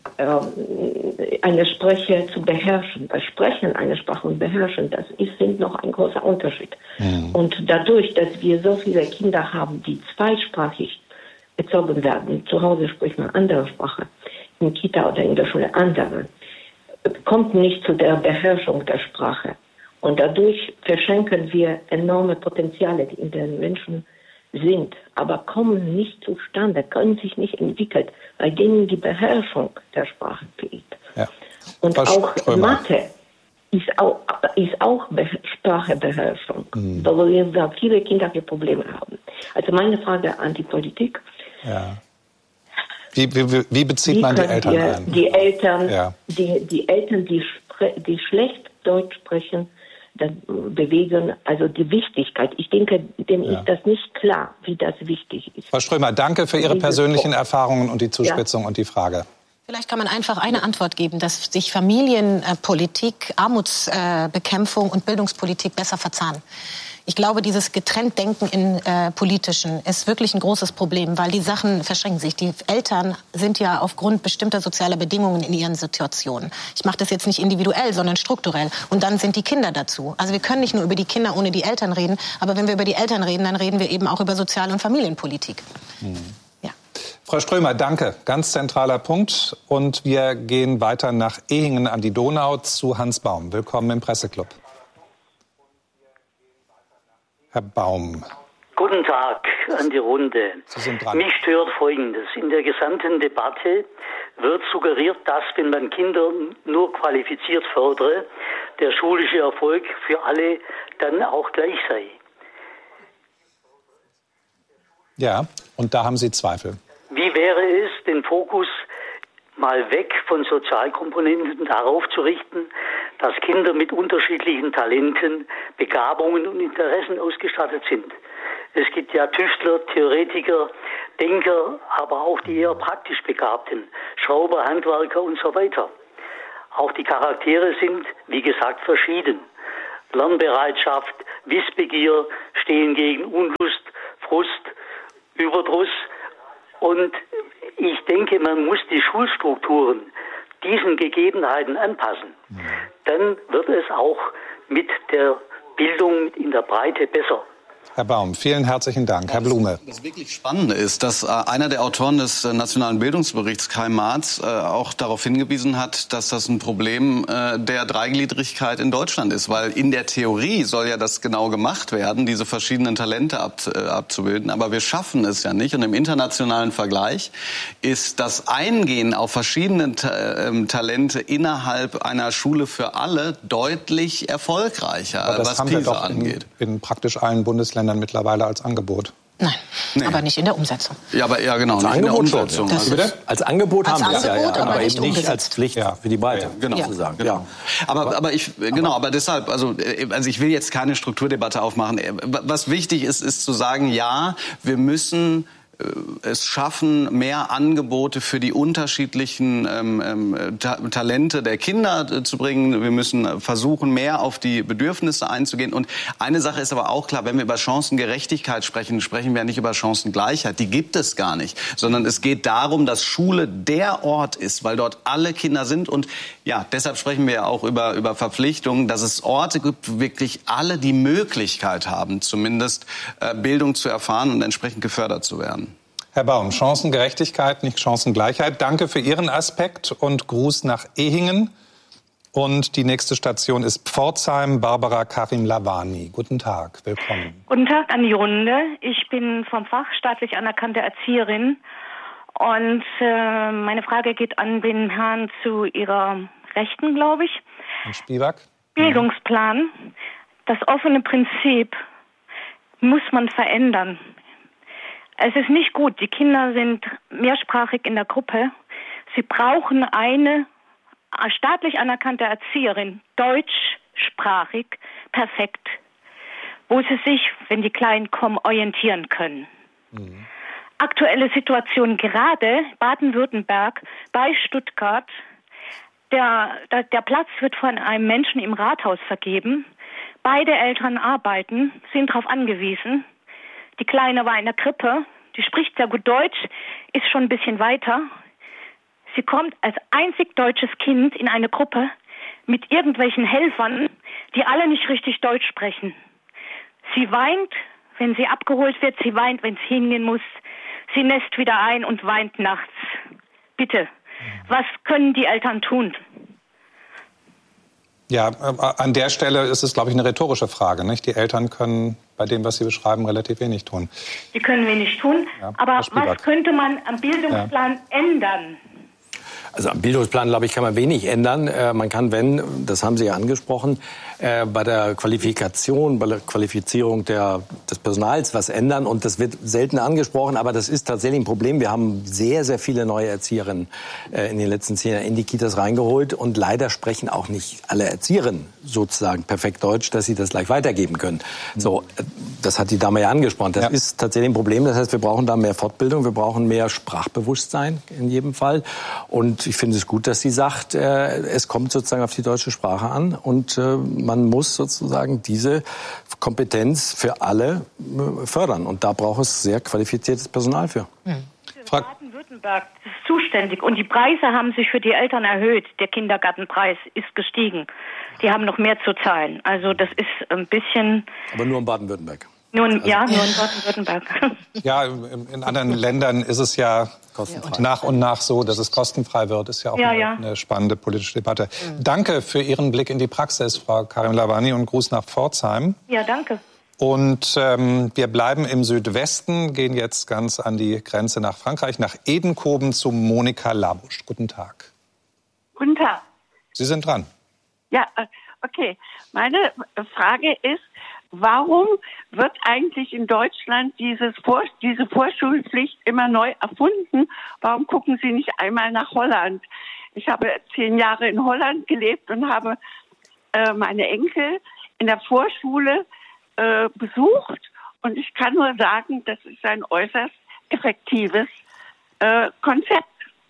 Speaker 7: eine Sprache zu beherrschen. Bei Sprechen eine Sprache und beherrschen, das sind noch ein großer Unterschied. Und dadurch, dass wir so viele Kinder haben, die zweisprachig erzogen werden, zu Hause spricht man andere Sprache, in Kita oder in der Schule andere, kommt nicht zu der Beherrschung der Sprache. Und dadurch verschenken wir enorme Potenziale, die in den Menschen sind, aber kommen nicht zustande, können sich nicht entwickeln, bei denen die Beherrschung der Sprache fehlt. Ja. Und auch Mathe ist auch Sprachebeherrschung, wo wir viele Kinder hier Probleme haben. Also meine Frage an die Politik.
Speaker 2: Ja. Wie bezieht man die Eltern ein?
Speaker 7: Die Eltern, die Eltern, die schlecht Deutsch sprechen, bewegen, also die Wichtigkeit. Ich denke, denen ist das nicht klar, wie das wichtig ist.
Speaker 2: Frau Strömer, danke für Ihre persönlichen Erfahrungen und die Zuspitzung und die Frage.
Speaker 5: Vielleicht kann man einfach eine Antwort geben, dass sich Familienpolitik, Armutsbekämpfung und Bildungspolitik besser verzahnen. Ich glaube, dieses Getrenntdenken in Politischen ist wirklich ein großes Problem, weil die Sachen verschränken sich. Die Eltern sind ja aufgrund bestimmter sozialer Bedingungen in ihren Situationen. Ich mache das jetzt nicht individuell, sondern strukturell. Und dann sind die Kinder dazu. Also wir können nicht nur über die Kinder ohne die Eltern reden, aber wenn wir über die Eltern reden, dann reden wir eben auch über Sozial- und Familienpolitik.
Speaker 2: Ja. Frau Strömer, danke. Ganz zentraler Punkt. Und wir gehen weiter nach Ehingen an die Donau zu Hans Baum. Willkommen im Presseclub. Herr Baum.
Speaker 9: Guten Tag an die Runde.
Speaker 2: Sie sind dran.
Speaker 9: Mich stört Folgendes. In der gesamten Debatte wird suggeriert, dass, wenn man Kinder nur qualifiziert fördere, der schulische Erfolg für alle dann auch gleich sei.
Speaker 2: Ja, und da haben Sie Zweifel.
Speaker 9: Wie wäre es, den Fokus mal weg von Sozialkomponenten darauf zu richten, dass Kinder mit unterschiedlichen Talenten, Begabungen und Interessen ausgestattet sind? Es gibt ja Tüftler, Theoretiker, Denker, aber auch die eher praktisch Begabten, Schrauber, Handwerker und so weiter. Auch die Charaktere sind, wie gesagt, verschieden. Lernbereitschaft, Wissbegier stehen gegen Unlust, Frust, Überdruss. Und ich denke, man muss die Schulstrukturen diesen Gegebenheiten anpassen. Dann wird es auch mit der Bildung in der Breite besser.
Speaker 2: Herr Baum, vielen herzlichen Dank. Herr Blume.
Speaker 1: Das wirklich Spannende ist, dass einer der Autoren des Nationalen Bildungsberichts, Kai Marz, auch darauf hingewiesen hat, dass das ein Problem der Dreigliedrigkeit in Deutschland ist. Weil in der Theorie soll ja das genau gemacht werden, diese verschiedenen Talente abzubilden. Aber wir schaffen es ja nicht. Und im internationalen Vergleich ist das Eingehen auf verschiedene Talente innerhalb einer Schule für alle deutlich erfolgreicher, was PISA angeht.
Speaker 2: In praktisch allen Bundesländern mittlerweile als Angebot.
Speaker 5: Nein, aber nicht in der Umsetzung.
Speaker 1: Ja, aber ja, genau.
Speaker 4: Als Angebot schon. Als Angebot haben wir es ja,
Speaker 5: aber
Speaker 4: eben nicht als Pflicht für die Breite.
Speaker 1: Genau.
Speaker 4: Sozusagen.
Speaker 1: Genau. Aber deshalb, also ich will jetzt keine Strukturdebatte aufmachen. Was wichtig ist, ist zu sagen, ja, wir müssen es schaffen, mehr Angebote für die unterschiedlichen Talente der Kinder zu bringen. Wir müssen versuchen, mehr auf die Bedürfnisse einzugehen. Und eine Sache ist aber auch klar, wenn wir über Chancengerechtigkeit sprechen, sprechen wir nicht über Chancengleichheit. Die gibt es gar nicht. Sondern es geht darum, dass Schule der Ort ist, weil dort alle Kinder sind. Und ja, deshalb sprechen wir ja auch über Verpflichtungen, dass es Orte gibt, wo wirklich alle die Möglichkeit haben, zumindest Bildung zu erfahren und entsprechend gefördert zu werden.
Speaker 2: Herr Baum, Chancengerechtigkeit, nicht Chancengleichheit. Danke für Ihren Aspekt und Gruß nach Ehingen. Und die nächste Station ist Pforzheim. Barbara Karim Lavani. Guten Tag, willkommen.
Speaker 10: Guten Tag an die Runde. Ich bin vom Fach staatlich anerkannte Erzieherin. Und meine Frage geht an den Herrn zu Ihrer Rechten, glaube ich.
Speaker 2: Herrn Spivak.
Speaker 10: Bildungsplan. Das offene Prinzip muss man verändern. Es ist nicht gut. Die Kinder sind mehrsprachig in der Gruppe. Sie brauchen eine staatlich anerkannte Erzieherin, deutschsprachig, perfekt, wo sie sich, wenn die Kleinen kommen, orientieren können. Aktuelle Situation gerade Baden-Württemberg bei Stuttgart. Der Platz wird von einem Menschen im Rathaus vergeben. Beide Eltern arbeiten, sind darauf angewiesen. Die Kleine war in der Krippe, die spricht sehr gut Deutsch, ist schon ein bisschen weiter. Sie kommt als einzig deutsches Kind in eine Gruppe mit irgendwelchen Helfern, die alle nicht richtig Deutsch sprechen. Sie weint, wenn sie abgeholt wird, sie weint, wenn sie hingehen muss. Sie nässt wieder ein und weint nachts. Bitte, was können die Eltern tun?
Speaker 2: Ja, an der Stelle ist es, glaube ich, eine rhetorische Frage, nicht? Die Eltern können bei dem, was Sie beschreiben, relativ wenig tun.
Speaker 10: Die können wenig tun, ja, aber was könnte man am Bildungsplan ändern?
Speaker 4: Also am Bildungsplan, glaube ich, kann man wenig ändern. Man kann, das haben Sie ja angesprochen, bei der Qualifikation, bei der Qualifizierung des Personals was ändern. Und das wird selten angesprochen, aber das ist tatsächlich ein Problem. Wir haben sehr, sehr viele neue Erzieherinnen in den letzten 10 Jahren in die Kitas reingeholt. Und leider sprechen auch nicht alle Erzieherinnen sozusagen perfekt Deutsch, dass sie das gleich weitergeben können. So, das hat die Dame ja angesprochen. Das ist tatsächlich ein Problem. Das heißt, wir brauchen da mehr Fortbildung, wir brauchen mehr Sprachbewusstsein in jedem Fall. Und ich finde es gut, dass sie sagt, es kommt sozusagen auf die deutsche Sprache an und man muss sozusagen diese Kompetenz für alle fördern. Und da braucht es sehr qualifiziertes Personal für.
Speaker 10: Baden-Württemberg ist zuständig und die Preise haben sich für die Eltern erhöht. Der Kindergartenpreis ist gestiegen. Die haben noch mehr zu zahlen. Also das ist ein bisschen...
Speaker 4: Aber nur in Baden-Württemberg.
Speaker 10: Nur in Baden-Württemberg.
Speaker 2: Ja, in anderen Ländern ist es ja nach und nach so, dass es kostenfrei wird. Ist ja auch eine spannende politische Debatte. Danke für Ihren Blick in die Praxis, Frau Karim Lavani, und Gruß nach Pforzheim.
Speaker 10: Ja, danke.
Speaker 2: Und wir bleiben im Südwesten, gehen jetzt ganz an die Grenze nach Frankreich, nach Edenkoben zu Monika Labusch. Guten Tag.
Speaker 11: Guten Tag.
Speaker 2: Sie sind dran.
Speaker 11: Ja, okay. Meine Frage ist, warum wird eigentlich in Deutschland diese Vorschulpflicht immer neu erfunden? Warum gucken Sie nicht einmal nach Holland? Ich habe 10 Jahre in Holland gelebt und habe meine Enkel in der Vorschule besucht. Und ich kann nur sagen, das ist ein äußerst effektives Konzept.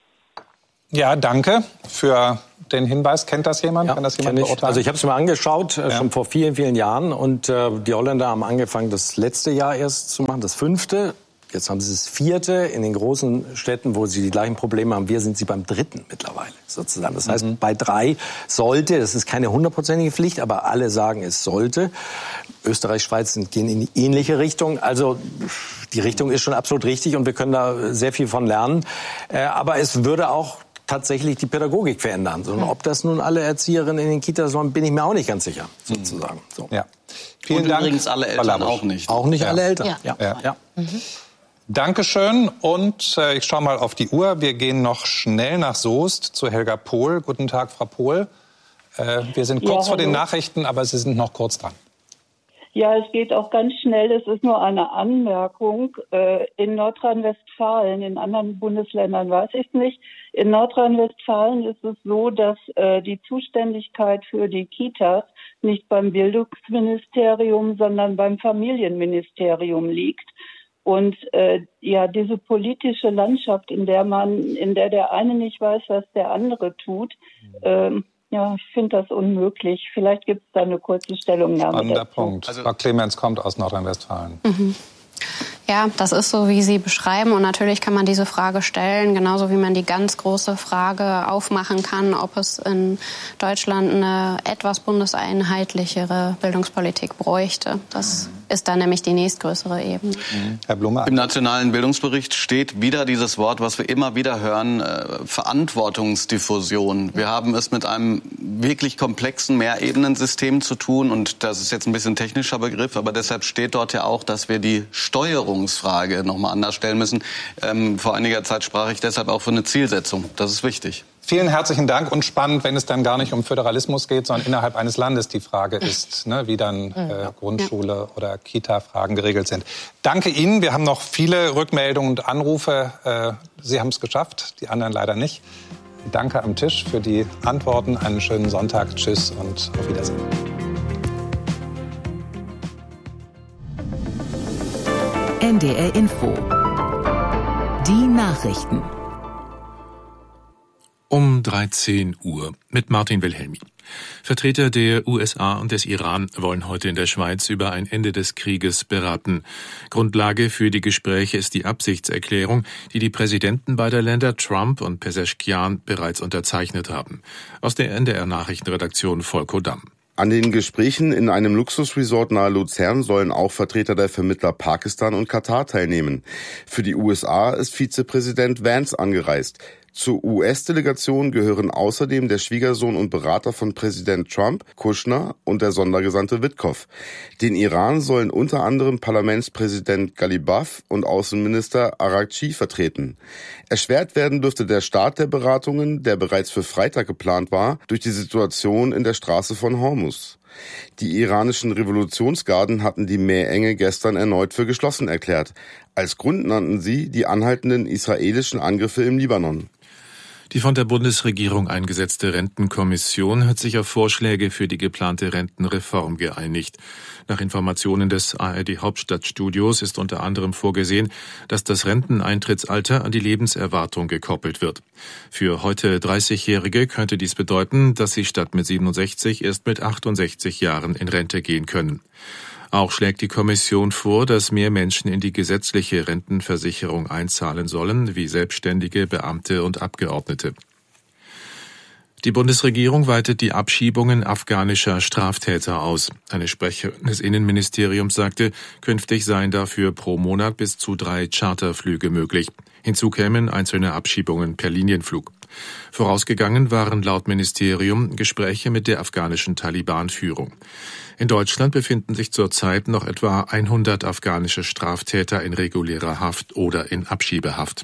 Speaker 2: Ja, danke für den Hinweis. Kennt das jemand?
Speaker 4: Ja,
Speaker 2: kann das jemand beurteilen?
Speaker 4: Also ich habe es mir angeschaut, schon vor vielen, vielen Jahren. Und die Holländer haben angefangen, das letzte Jahr erst zu machen, das 5. Jetzt haben sie das 4. in den großen Städten, wo sie die gleichen Probleme haben. Sind sie beim 3. mittlerweile sozusagen. Das heißt, bei 3 sollte, das ist keine 100%ige Pflicht, aber alle sagen, es sollte. Österreich, Schweiz gehen in die ähnliche Richtung. Also die Richtung ist schon absolut richtig und wir können da sehr viel von lernen. Aber es würde auch tatsächlich die Pädagogik verändern. Und ob das nun alle Erzieherinnen in den Kitas sollen, bin ich mir auch nicht ganz sicher, sozusagen. So.
Speaker 2: Ja.
Speaker 1: Vielen Dank. Übrigens alle Eltern auch nicht.
Speaker 4: Auch nicht alle Eltern.
Speaker 2: Ja. Dankeschön. Und ich schaue mal auf die Uhr. Wir gehen noch schnell nach Soest zu Helga Pohl. Guten Tag, Frau Pohl. Wir sind kurz vor den Nachrichten, aber Sie sind noch kurz dran.
Speaker 12: Ja, es geht auch ganz schnell. Es ist nur eine Anmerkung. In Nordrhein-Westfalen, in anderen Bundesländern weiß ich es nicht. In Nordrhein-Westfalen ist es so, dass die Zuständigkeit für die Kitas nicht beim Bildungsministerium, sondern beim Familienministerium liegt. Und diese politische Landschaft, in der der eine nicht weiß, was der andere tut, ich finde das unmöglich. Vielleicht gibt es da eine kurze Stellungnahme.
Speaker 2: Spannender Punkt. Frau Clemens kommt aus Nordrhein-Westfalen.
Speaker 3: Ja, das ist so, wie Sie beschreiben. Und natürlich kann man diese Frage stellen, genauso wie man die ganz große Frage aufmachen kann, ob es in Deutschland eine etwas bundeseinheitlichere Bildungspolitik bräuchte. Das ist dann nämlich die nächstgrößere Ebene.
Speaker 2: Herr Blume.
Speaker 1: Im nationalen Bildungsbericht steht wieder dieses Wort, was wir immer wieder hören, Verantwortungsdiffusion. Wir haben es mit einem wirklich komplexen Mehrebenensystem zu tun. Und das ist jetzt ein bisschen technischer Begriff, aber deshalb steht dort ja auch, dass wir die Steuerungsfrage noch mal anders stellen müssen. Vor einiger Zeit sprach ich deshalb auch von einer Zielsetzung. Das ist wichtig.
Speaker 2: Vielen herzlichen Dank und spannend, wenn es dann gar nicht um Föderalismus geht, sondern innerhalb eines Landes die Frage ist, wie dann Grundschule oder Kita-Fragen geregelt sind. Danke Ihnen. Wir haben noch viele Rückmeldungen und Anrufe. Sie haben es geschafft, die anderen leider nicht. Danke am Tisch für die Antworten. Einen schönen Sonntag. Tschüss und auf Wiedersehen.
Speaker 13: NDR Info. Die Nachrichten.
Speaker 14: Um 13 Uhr mit Martin Wilhelmi. Vertreter der USA und des Iran wollen heute in der Schweiz über ein Ende des Krieges beraten. Grundlage für die Gespräche ist die Absichtserklärung, die die Präsidenten beider Länder Trump und Pezeshkian bereits unterzeichnet haben. Aus der NDR-Nachrichtenredaktion Volko Damm.
Speaker 15: An den Gesprächen in einem Luxusresort nahe Luzern sollen auch Vertreter der Vermittler Pakistan und Katar teilnehmen. Für die USA ist Vizepräsident Vance angereist. Zur US-Delegation gehören außerdem der Schwiegersohn und Berater von Präsident Trump, Kushner, und der Sondergesandte Witkoff. Den Iran sollen unter anderem Parlamentspräsident Ghalibaf und Außenminister Araghchi vertreten. Erschwert werden dürfte der Start der Beratungen, der bereits für Freitag geplant war, durch die Situation in der Straße von Hormuz. Die iranischen Revolutionsgarden hatten die Meerenge gestern erneut für geschlossen erklärt. Als Grund nannten sie die anhaltenden israelischen Angriffe im Libanon.
Speaker 14: Die von der Bundesregierung eingesetzte Rentenkommission hat sich auf Vorschläge für die geplante Rentenreform geeinigt. Nach Informationen des ARD Hauptstadtstudios ist unter anderem vorgesehen, dass das Renteneintrittsalter an die Lebenserwartung gekoppelt wird. Für heute 30-Jährige könnte dies bedeuten, dass sie statt mit 67 erst mit 68 Jahren in Rente gehen können. Auch schlägt die Kommission vor, dass mehr Menschen in die gesetzliche Rentenversicherung einzahlen sollen, wie Selbstständige, Beamte und Abgeordnete. Die Bundesregierung weitet die Abschiebungen afghanischer Straftäter aus. Eine Sprecherin des Innenministeriums sagte, künftig seien dafür pro Monat bis zu 3 Charterflüge möglich. Hinzu kämen einzelne Abschiebungen per Linienflug. Vorausgegangen waren laut Ministerium Gespräche mit der afghanischen Taliban-Führung. In Deutschland befinden sich zurzeit noch etwa 100 afghanische Straftäter in regulärer Haft oder in Abschiebehaft.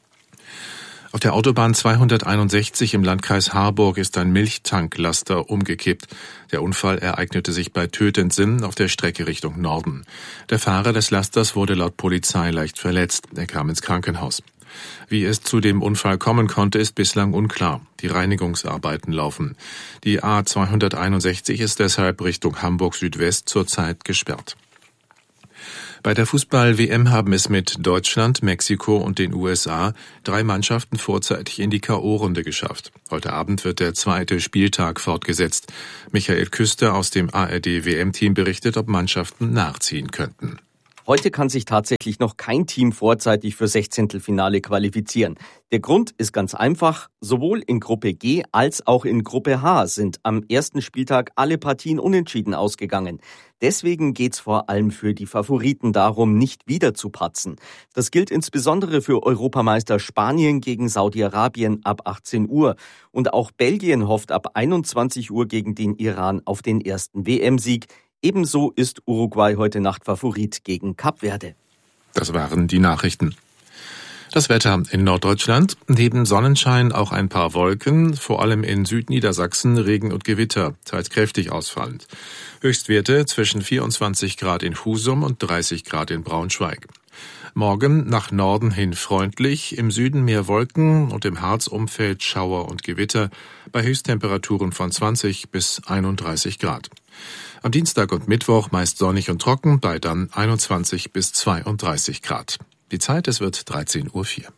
Speaker 14: Auf der Autobahn 261 im Landkreis Harburg ist ein Milchtanklaster umgekippt. Der Unfall ereignete sich bei Tötensen auf der Strecke Richtung Norden. Der Fahrer des Lasters wurde laut Polizei leicht verletzt. Er kam ins Krankenhaus. Wie es zu dem Unfall kommen konnte, ist bislang unklar. Die Reinigungsarbeiten laufen. Die A261 ist deshalb Richtung Hamburg Südwest zurzeit gesperrt. Bei der Fußball-WM haben es mit Deutschland, Mexiko und den USA 3 Mannschaften vorzeitig in die K.O.-Runde geschafft. Heute Abend wird der 2. Spieltag fortgesetzt. Michael Küster aus dem ARD-WM-Team berichtet, ob Mannschaften nachziehen könnten.
Speaker 16: Heute kann sich tatsächlich noch kein Team vorzeitig für Sechzehntelfinale qualifizieren. Der Grund ist ganz einfach. Sowohl in Gruppe G als auch in Gruppe H sind am ersten Spieltag alle Partien unentschieden ausgegangen. Deswegen geht's vor allem für die Favoriten darum, nicht wieder zu patzen. Das gilt insbesondere für Europameister Spanien gegen Saudi-Arabien ab 18 Uhr. Und auch Belgien hofft ab 21 Uhr gegen den Iran auf den ersten WM-Sieg. Ebenso ist Uruguay heute Nacht Favorit gegen Kap Verde.
Speaker 14: Das waren die Nachrichten. Das Wetter in Norddeutschland. Neben Sonnenschein auch ein paar Wolken, vor allem in Südniedersachsen Regen und Gewitter, teils kräftig ausfallend. Höchstwerte zwischen 24 Grad in Husum und 30 Grad in Braunschweig. Morgen nach Norden hin freundlich, im Süden mehr Wolken und im Harzumfeld Schauer und Gewitter bei Höchsttemperaturen von 20 bis 31 Grad. Am Dienstag und Mittwoch meist sonnig und trocken bei dann 21 bis 32 Grad. Die Zeit, es wird 13:04 Uhr.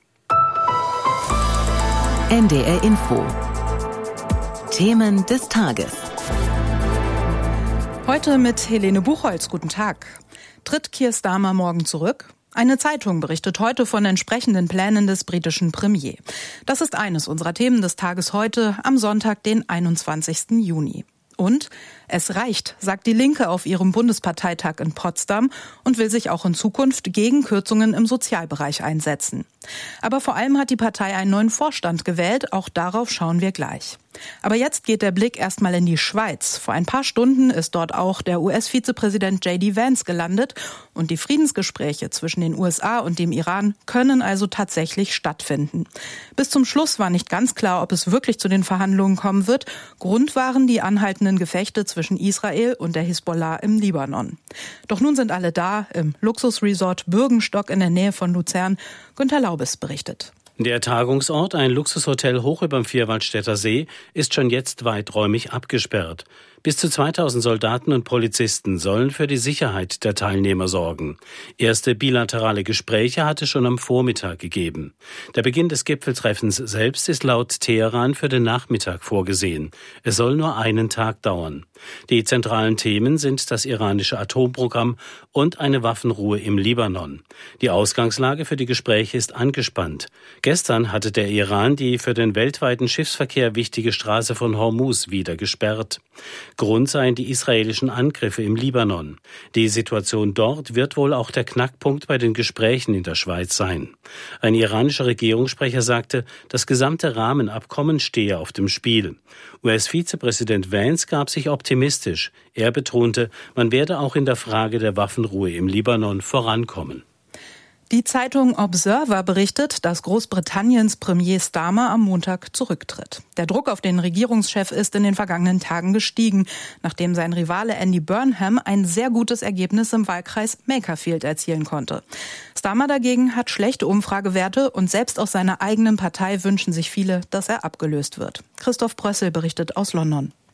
Speaker 13: NDR Info. Themen des Tages.
Speaker 17: Heute mit Helene Buchholz. Guten Tag. Tritt Keir Starmer morgen zurück? Eine Zeitung berichtet heute von entsprechenden Plänen des britischen Premiers. Das ist eines unserer Themen des Tages heute, am Sonntag, den 21. Juni. Und es reicht, sagt die Linke auf ihrem Bundesparteitag in Potsdam und will sich auch in Zukunft gegen Kürzungen im Sozialbereich einsetzen. Aber vor allem hat die Partei einen neuen Vorstand gewählt, auch darauf schauen wir gleich. Aber jetzt geht der Blick erstmal in die Schweiz. Vor ein paar Stunden ist dort auch der US-Vizepräsident J.D. Vance gelandet und die Friedensgespräche zwischen den USA und dem Iran können also tatsächlich stattfinden. Bis zum Schluss war nicht ganz klar, ob es wirklich zu den Verhandlungen kommen wird. Grund waren die anhaltenden Gefechte zwischen Israel und der Hisbollah im Libanon. Doch nun sind alle da, im Luxusresort Bürgenstock in der Nähe von Luzern. Günter Laubes berichtet.
Speaker 18: Der Tagungsort, ein Luxushotel hoch überm Vierwaldstätter See, ist schon jetzt weiträumig abgesperrt. Bis zu 2000 Soldaten und Polizisten sollen für die Sicherheit der Teilnehmer sorgen. Erste bilaterale Gespräche hatte schon am Vormittag gegeben. Der Beginn des Gipfeltreffens selbst ist laut Teheran für den Nachmittag vorgesehen. Es soll nur einen Tag dauern. Die zentralen Themen sind das iranische Atomprogramm und eine Waffenruhe im Libanon. Die Ausgangslage für die Gespräche ist angespannt. Gestern hatte der Iran die für den weltweiten Schiffsverkehr wichtige Straße von Hormuz wieder gesperrt. Grund seien die israelischen Angriffe im Libanon. Die Situation dort wird wohl auch der Knackpunkt bei den Gesprächen in der Schweiz sein. Ein iranischer Regierungssprecher sagte, das gesamte Rahmenabkommen stehe auf dem Spiel. US-Vizepräsident Vance gab sich optimistisch. Er betonte, man werde auch in der Frage der Waffenruhe im Libanon vorankommen.
Speaker 17: Die Zeitung Observer berichtet, dass Großbritanniens Premier Starmer am Montag zurücktritt. Der Druck auf den Regierungschef ist in den vergangenen Tagen gestiegen, nachdem sein Rivale Andy Burnham ein sehr gutes Ergebnis im Wahlkreis Makerfield erzielen konnte. Starmer dagegen hat schlechte Umfragewerte und selbst aus seiner eigenen Partei wünschen sich viele, dass er abgelöst wird. Christoph Brössel berichtet aus London.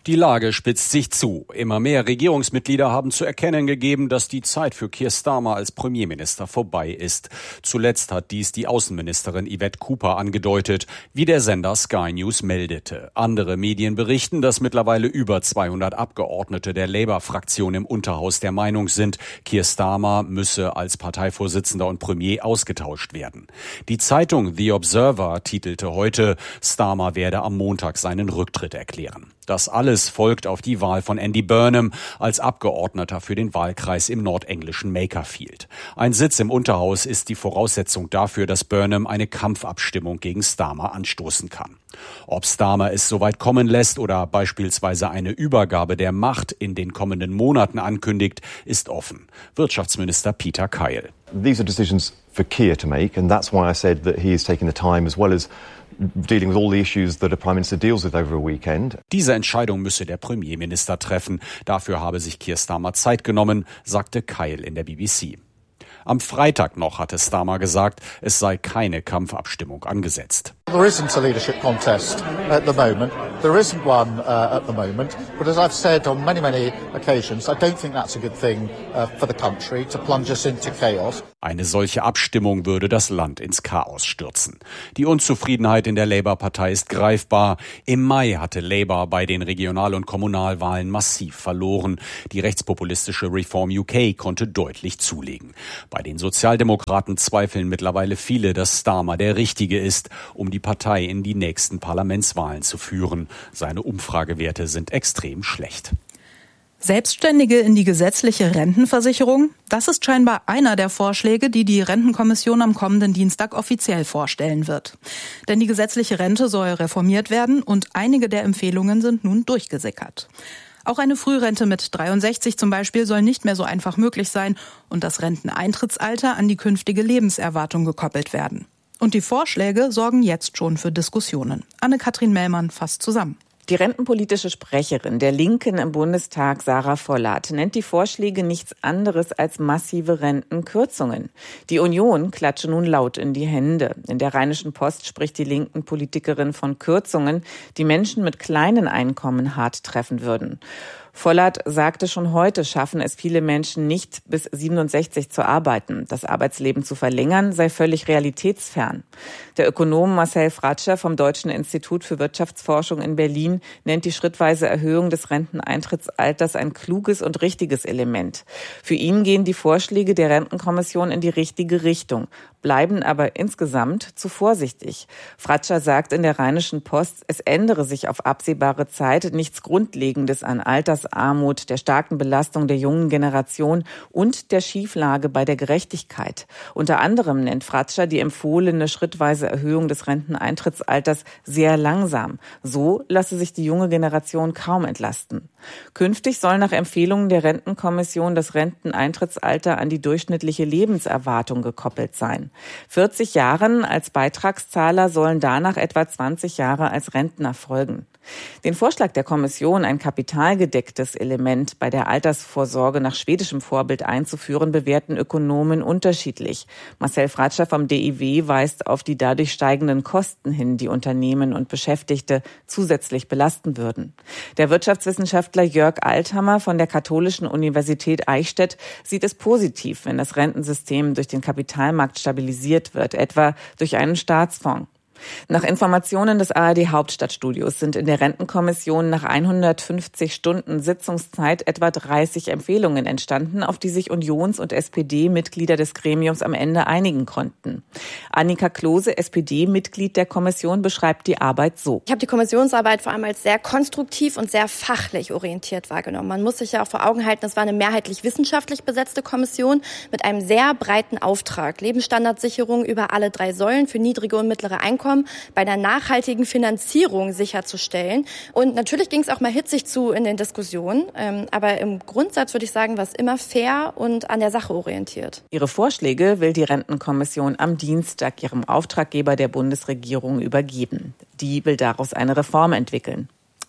Speaker 19: Die Lage spitzt sich zu. Immer mehr Regierungsmitglieder haben zu erkennen gegeben, dass die Zeit für Keir Starmer als Premierminister vorbei ist. Zuletzt hat dies die Außenministerin Yvette Cooper angedeutet, wie der Sender Sky News meldete. Andere Medien berichten, dass mittlerweile über 200 Abgeordnete der Labour-Fraktion im Unterhaus der Meinung sind, Keir Starmer müsse als Parteivorsitzender und Premier ausgetauscht werden. Die Zeitung The Observer titelte heute, Starmer werde am Montag seinen Rücktritt erklären. Das alles folgt auf die Wahl von Andy Burnham als Abgeordneter für den Wahlkreis im nordenglischen Makerfield. Ein Sitz im Unterhaus ist die Voraussetzung dafür, dass Burnham eine Kampfabstimmung gegen Starmer anstoßen kann. Ob Starmer es soweit kommen lässt oder beispielsweise eine Übergabe der Macht in den kommenden Monaten ankündigt, ist offen. Wirtschaftsminister Peter Kyle.
Speaker 20: These are decisions for Keir to make, and that's why I said that he is taking the time as well as dealing with all the issues that a Prime Minister deals with over a weekend.
Speaker 19: Diese Entscheidung müsse der Premierminister treffen. Dafür habe sich Keir Starmer Zeit genommen, sagte Kyle in der BBC. Am Freitag noch hatte Starmer gesagt, es sei keine Kampfabstimmung angesetzt.
Speaker 21: There isn't a leadership contest at the moment. There isn't one at the moment. But as I've said on many occasions, I don't think that's a good thing for the country to plunge us into chaos.
Speaker 19: Eine solche Abstimmung würde das Land ins Chaos stürzen. Die Unzufriedenheit in der Labour-Partei ist greifbar. Im Mai hatte Labour bei den Regional- und Kommunalwahlen massiv verloren. Die rechtspopulistische Reform UK konnte deutlich zulegen. Bei den Sozialdemokraten zweifeln mittlerweile viele, dass Starmer der Richtige ist, um die Partei in die nächsten Parlamentswahlen zu führen. Seine Umfragewerte sind extrem schlecht.
Speaker 17: Selbstständige in die gesetzliche Rentenversicherung? Das ist scheinbar einer der Vorschläge, die die Rentenkommission am kommenden Dienstag offiziell vorstellen wird. Denn die gesetzliche Rente soll reformiert werden und einige der Empfehlungen sind nun durchgesickert. Auch eine Frührente mit 63 zum Beispiel soll nicht mehr so einfach möglich sein und das Renteneintrittsalter an die künftige Lebenserwartung gekoppelt werden. Und die Vorschläge sorgen jetzt schon für Diskussionen. Anne-Kathrin Mellmann fasst zusammen.
Speaker 22: Die rentenpolitische Sprecherin der Linken im Bundestag, Sarah Vollert, nennt die Vorschläge nichts anderes als massive Rentenkürzungen. Die Union klatsche nun laut in die Hände. In der Rheinischen Post spricht die linken Politikerin von Kürzungen, die Menschen mit kleinen Einkommen hart treffen würden. Vollert sagte, schon heute schaffen es viele Menschen nicht, bis 67 zu arbeiten. Das Arbeitsleben zu verlängern sei völlig realitätsfern. Der Ökonom Marcel Fratscher vom Deutschen Institut für Wirtschaftsforschung in Berlin nennt die schrittweise Erhöhung des Renteneintrittsalters ein kluges und richtiges Element. Für ihn gehen die Vorschläge der Rentenkommission in die richtige Richtung, bleiben aber insgesamt zu vorsichtig. Fratscher sagt in der Rheinischen Post, es ändere sich auf absehbare Zeit nichts Grundlegendes an Altersarmut, der starken Belastung der jungen Generation und der Schieflage bei der Gerechtigkeit. Unter anderem nennt Fratscher die empfohlene schrittweise Erhöhung des Renteneintrittsalters sehr langsam. So lasse sich die junge Generation kaum entlasten. Künftig soll nach Empfehlungen der Rentenkommission das Renteneintrittsalter an die durchschnittliche Lebenserwartung gekoppelt sein. 40 Jahren als Beitragszahler sollen danach etwa 20 Jahre als Rentner folgen. Den Vorschlag der Kommission, ein kapitalgedecktes Element bei der Altersvorsorge nach schwedischem Vorbild einzuführen, bewerten Ökonomen unterschiedlich. Marcel Fratscher vom DIW weist auf die dadurch steigenden Kosten hin, die Unternehmen und Beschäftigte zusätzlich belasten würden. Der Wirtschaftswissenschaftler Jörg Althammer von der Katholischen Universität Eichstätt sieht es positiv, wenn das Rentensystem durch den Kapitalmarkt stabilisiert wird, etwa durch einen Staatsfonds. Nach Informationen des ARD-Hauptstadtstudios sind in der Rentenkommission nach 150 Stunden Sitzungszeit etwa 30 Empfehlungen entstanden, auf die sich Unions- und SPD-Mitglieder des Gremiums am Ende einigen konnten. Annika Klose, SPD-Mitglied der Kommission, beschreibt die Arbeit so.
Speaker 23: Ich habe die Kommissionsarbeit vor allem als sehr konstruktiv und sehr fachlich orientiert wahrgenommen. Man muss sich ja auch vor Augen halten, es war eine mehrheitlich wissenschaftlich besetzte Kommission mit einem sehr breiten Auftrag. Lebensstandardsicherung über alle 3 Säulen für niedrige und mittlere Einkommen bei einer nachhaltigen Finanzierung sicherzustellen. Und natürlich ging es auch mal hitzig zu in den Diskussionen. Aber im Grundsatz würde ich sagen, war es immer fair und an der Sache orientiert.
Speaker 22: Ihre Vorschläge will die Rentenkommission am Dienstag ihrem Auftraggeber der Bundesregierung übergeben. Die will daraus eine Reform entwickeln.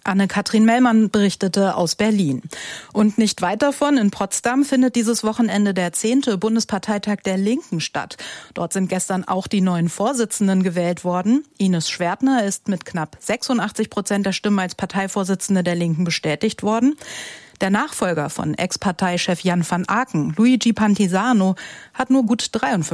Speaker 17: Anne-Kathrin Mellmann berichtete aus Berlin. Und nicht weit davon, in Potsdam, findet dieses Wochenende der 10. Bundesparteitag der Linken statt. Dort sind gestern auch die neuen Vorsitzenden gewählt worden. Ines Schwertner ist mit knapp 86% der Stimmen als Parteivorsitzende der Linken bestätigt worden. Der Nachfolger von Ex-Parteichef Jan van Aken, Luigi Pantisano, hat nur gut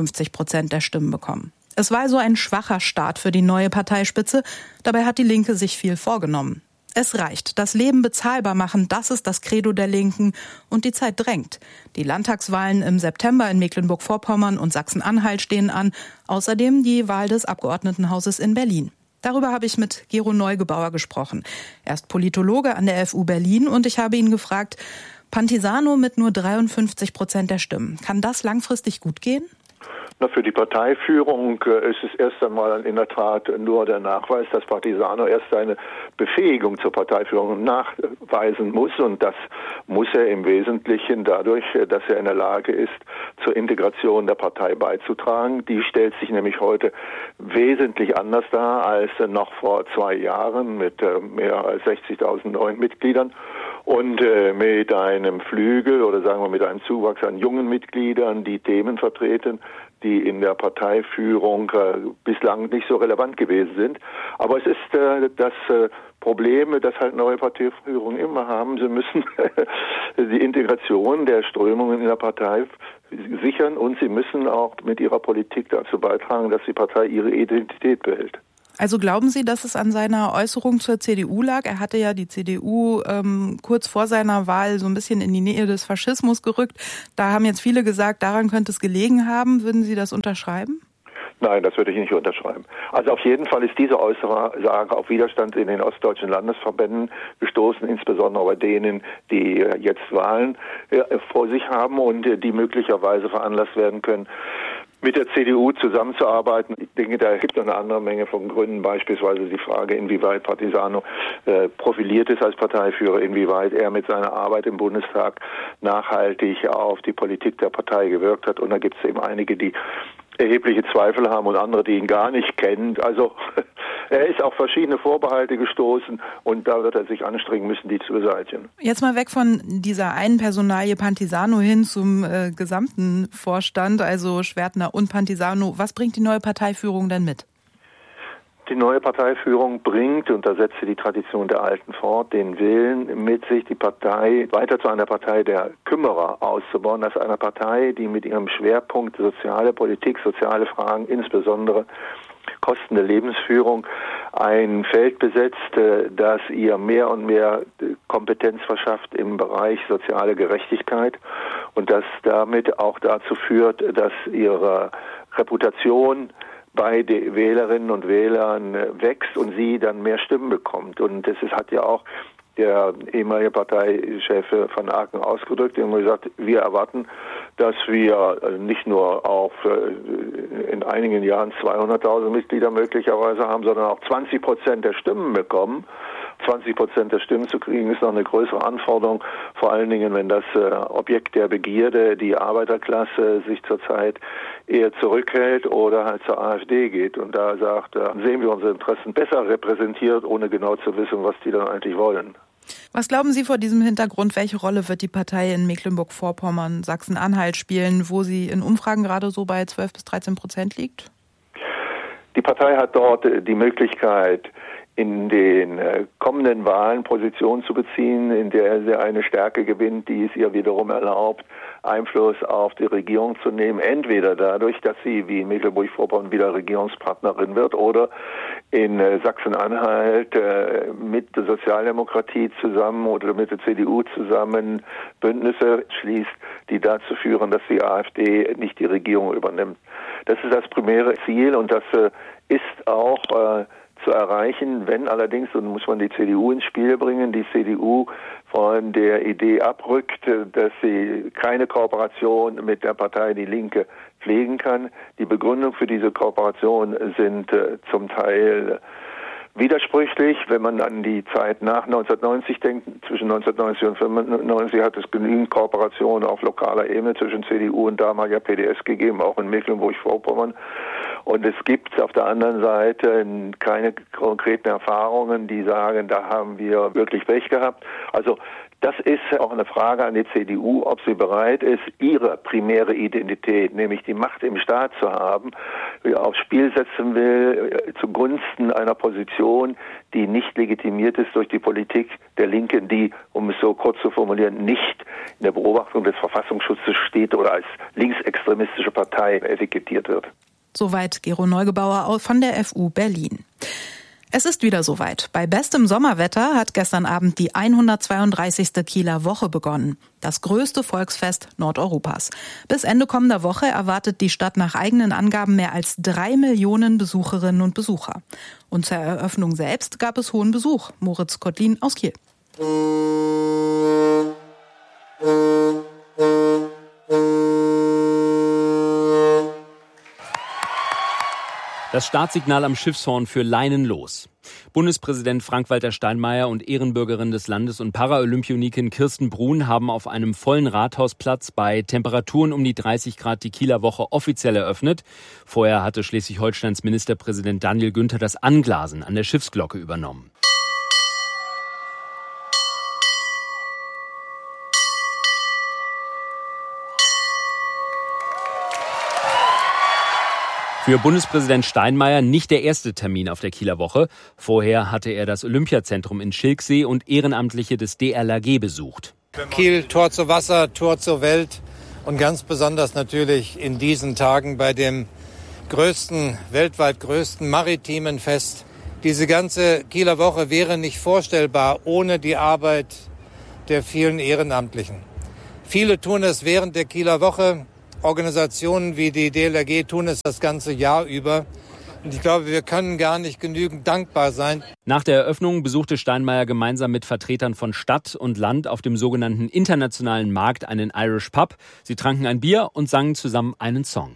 Speaker 17: 53% der Stimmen bekommen. Es war also ein schwacher Start für die neue Parteispitze. Dabei hat die Linke sich viel vorgenommen. Es reicht. Das Leben bezahlbar machen, das ist das Credo der Linken. Und die Zeit drängt. Die Landtagswahlen im September in Mecklenburg-Vorpommern und Sachsen-Anhalt stehen an. Außerdem die Wahl des Abgeordnetenhauses in Berlin. Darüber habe ich mit Gero Neugebauer gesprochen. Er ist Politologe an der FU Berlin und ich habe ihn gefragt, Pantisano mit nur 53% der Stimmen. Kann das langfristig gut gehen?
Speaker 6: Für die Parteiführung ist es erst einmal in der Tat nur der Nachweis, dass Pantisano erst seine Befähigung zur Parteiführung nachweisen muss. Und das muss er im Wesentlichen dadurch, dass er in der Lage ist, zur Integration der Partei beizutragen. Die stellt sich nämlich heute wesentlich anders dar als noch vor 2 Jahren mit mehr als 60.000 neuen Mitgliedern. Und mit einem Flügel oder sagen wir mit einem Zuwachs an jungen Mitgliedern, die Themen vertreten, die in der Parteiführung bislang nicht so relevant gewesen sind. Aber es ist das Problem, das halt neue Parteiführungen immer haben. Sie müssen die Integration der Strömungen in der Partei sichern und sie müssen auch mit ihrer Politik dazu beitragen, dass die Partei ihre Identität behält.
Speaker 17: Also glauben Sie, dass es an seiner Äußerung zur CDU lag? Er hatte ja die CDU kurz vor seiner Wahl so ein bisschen in die Nähe des Faschismus gerückt. Da haben jetzt viele gesagt, daran könnte es gelegen haben. Würden Sie das unterschreiben?
Speaker 6: Nein, das würde ich nicht unterschreiben. Also auf jeden Fall ist diese Aussage auf Widerstand in den ostdeutschen Landesverbänden gestoßen, insbesondere bei denen, die jetzt Wahlen vor sich haben und die möglicherweise veranlasst werden können, mit der CDU zusammenzuarbeiten. Ich denke, da gibt es eine andere Menge von Gründen, beispielsweise die Frage, inwieweit Pantisano profiliert ist als Parteiführer, inwieweit er mit seiner Arbeit im Bundestag nachhaltig auf die Politik der Partei gewirkt hat. Und da gibt es eben einige, die erhebliche Zweifel haben und andere, die ihn gar nicht kennen. Also er ist auf verschiedene Vorbehalte gestoßen und da wird er sich anstrengen müssen, die zu beseitigen.
Speaker 17: Jetzt mal weg von dieser einen Personalie Pantisano hin zum gesamten Vorstand, also Schwertner und Pantisano. Was bringt die neue Parteiführung denn mit?
Speaker 6: Die neue Parteiführung bringt, und da setzt sie die Tradition der Alten fort, den Willen mit sich, die Partei weiter zu einer Partei der Kümmerer auszubauen, als einer Partei, die mit ihrem Schwerpunkt soziale Politik, soziale Fragen, insbesondere Kosten der Lebensführung, ein Feld besetzt, das ihr mehr und mehr Kompetenz verschafft im Bereich soziale Gerechtigkeit und das damit auch dazu führt, dass ihre Reputation bei den Wählerinnen und Wählern wächst und sie dann mehr Stimmen bekommt. Und das hat ja auch der ehemalige Parteichef van Aken ausgedrückt. Er hat gesagt, wir erwarten, dass wir nicht nur auf in einigen Jahren 200.000 Mitglieder möglicherweise haben, sondern auch 20% der Stimmen bekommen. 20% der Stimmen zu kriegen, ist noch eine größere Anforderung, vor allen Dingen, wenn das Objekt der Begierde, die Arbeiterklasse, sich zurzeit eher zurückhält oder halt zur AfD geht. Und da sagt, sehen wir unsere Interessen besser repräsentiert, ohne genau zu wissen, was die dann eigentlich wollen.
Speaker 17: Was glauben Sie vor diesem Hintergrund, welche Rolle wird die Partei in Mecklenburg-Vorpommern, Sachsen-Anhalt spielen, wo sie in Umfragen gerade so bei 12-13% liegt?
Speaker 6: Die Partei hat dort die Möglichkeit, in den kommenden Wahlen Position zu beziehen, in der sie eine Stärke gewinnt, die es ihr wiederum erlaubt, Einfluss auf die Regierung zu nehmen, entweder dadurch, dass sie wie in Mecklenburg-Vorpommern wieder Regierungspartnerin wird oder in Sachsen-Anhalt mit der Sozialdemokratie zusammen oder mit der CDU zusammen Bündnisse schließt, die dazu führen, dass die AfD nicht die Regierung übernimmt. Das ist das primäre Ziel und das ist auch zu erreichen, wenn allerdings, und muss man die CDU ins Spiel bringen, die CDU von der Idee abrückt, dass sie keine Kooperation mit der Partei Die Linke pflegen kann. Die Begründung für diese Kooperation sind zum Teil widersprüchlich. Wenn man an die Zeit nach 1990 denkt, zwischen 1990 und 1995 hat es genügend Kooperationen auf lokaler Ebene zwischen CDU und damaliger PDS gegeben, auch in Mecklenburg-Vorpommern. Und es gibt auf der anderen Seite keine konkreten Erfahrungen, die sagen, da haben wir wirklich Pech gehabt. Also das ist auch eine Frage an die CDU, ob sie bereit ist, ihre primäre Identität, nämlich die Macht im Staat zu haben, aufs Spiel setzen will, zugunsten einer Position, die nicht legitimiert ist durch die Politik der Linken, die, um es so kurz zu formulieren, nicht in der Beobachtung des Verfassungsschutzes steht oder als linksextremistische Partei etikettiert wird.
Speaker 17: Soweit Gero Neugebauer von der FU Berlin. Es ist wieder soweit. Bei bestem Sommerwetter hat gestern Abend die 132. Kieler Woche begonnen. Das größte Volksfest Nordeuropas. Bis Ende kommender Woche erwartet die Stadt nach eigenen Angaben mehr als 3 Millionen Besucherinnen und Besucher. Und zur Eröffnung selbst gab es hohen Besuch. Moritz Kottlin aus Kiel.
Speaker 16: Das Startsignal am Schiffshorn für Leinen los. Bundespräsident Frank-Walter Steinmeier und Ehrenbürgerin des Landes und Paralympionikin Kirsten Brun haben auf einem vollen Rathausplatz bei Temperaturen um die 30 Grad die Kieler Woche offiziell eröffnet. Vorher hatte Schleswig-Holsteins Ministerpräsident Daniel Günther das Anglasen an der Schiffsglocke übernommen. Für Bundespräsident Steinmeier nicht der erste Termin auf der Kieler Woche. Vorher hatte er das Olympiazentrum in Schilksee und Ehrenamtliche des DLRG besucht.
Speaker 7: Kiel, Tor zu Wasser, Tor zur Welt und ganz besonders natürlich in diesen Tagen bei dem weltweit größten maritimen Fest. Diese ganze Kieler Woche wäre nicht vorstellbar ohne die Arbeit der vielen Ehrenamtlichen. Viele tun es während der Kieler Woche. Organisationen wie die DLRG tun es das ganze Jahr über. Und ich glaube, wir können gar nicht genügend dankbar sein.
Speaker 16: Nach der Eröffnung besuchte Steinmeier gemeinsam mit Vertretern von Stadt und Land auf dem sogenannten internationalen Markt einen Irish Pub. Sie tranken ein Bier und sangen zusammen einen Song.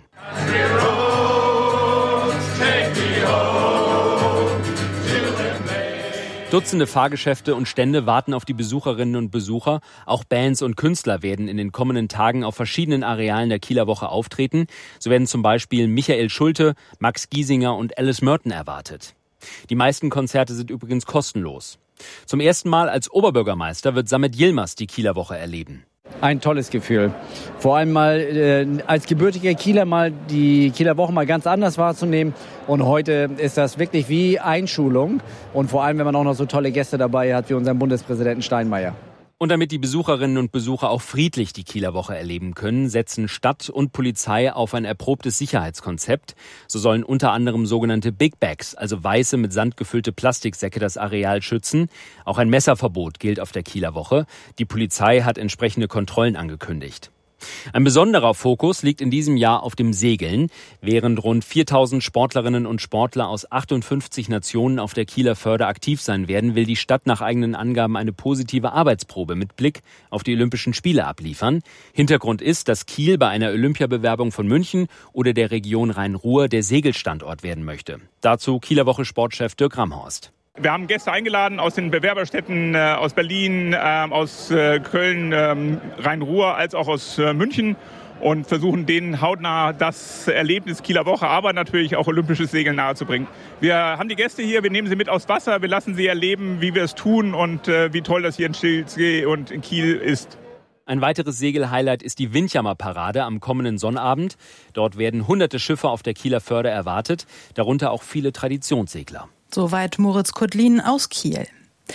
Speaker 16: Dutzende Fahrgeschäfte und Stände warten auf die Besucherinnen und Besucher. Auch Bands und Künstler werden in den kommenden Tagen auf verschiedenen Arealen der Kieler Woche auftreten. So werden zum Beispiel Michael Schulte, Max Giesinger und Alice Merton erwartet. Die meisten Konzerte sind übrigens kostenlos. Zum ersten Mal als Oberbürgermeister wird Samet Yilmaz die Kieler Woche erleben.
Speaker 8: Ein tolles Gefühl. Vor allem mal als gebürtiger Kieler mal die Kieler Woche mal ganz anders wahrzunehmen. Und heute ist das wirklich wie Einschulung. Und vor allem, wenn man auch noch so tolle Gäste dabei hat wie unseren Bundespräsidenten Steinmeier.
Speaker 16: Und damit die Besucherinnen und Besucher auch friedlich die Kieler Woche erleben können, setzen Stadt und Polizei auf ein erprobtes Sicherheitskonzept. So sollen unter anderem sogenannte Big Bags, also weiße mit Sand gefüllte Plastiksäcke, das Areal schützen. Auch ein Messerverbot gilt auf der Kieler Woche. Die Polizei hat entsprechende Kontrollen angekündigt. Ein besonderer Fokus liegt in diesem Jahr auf dem Segeln. Während rund 4000 Sportlerinnen und Sportler aus 58 Nationen auf der Kieler Förde aktiv sein werden, will die Stadt nach eigenen Angaben eine positive Arbeitsprobe mit Blick auf die Olympischen Spiele abliefern. Hintergrund ist, dass Kiel bei einer Olympiabewerbung von München oder der Region Rhein-Ruhr der Segelstandort werden möchte. Dazu Kieler Woche Sportchef Dirk Ramhorst.
Speaker 9: Wir haben Gäste eingeladen aus den Bewerberstädten aus Berlin, aus Köln, Rhein-Ruhr als auch aus München und versuchen denen hautnah das Erlebnis Kieler Woche, aber natürlich auch olympisches Segeln nahezubringen. Wir haben die Gäste hier, wir nehmen sie mit aufs Wasser, wir lassen sie erleben, wie wir es tun und wie toll das hier in Schilksee und in Kiel ist.
Speaker 16: Ein weiteres Segelhighlight ist die Windjammer-Parade am kommenden Sonnabend. Dort werden hunderte Schiffe auf der Kieler Förde erwartet, darunter auch viele Traditionssegler.
Speaker 17: Soweit Moritz Kottlin aus Kiel.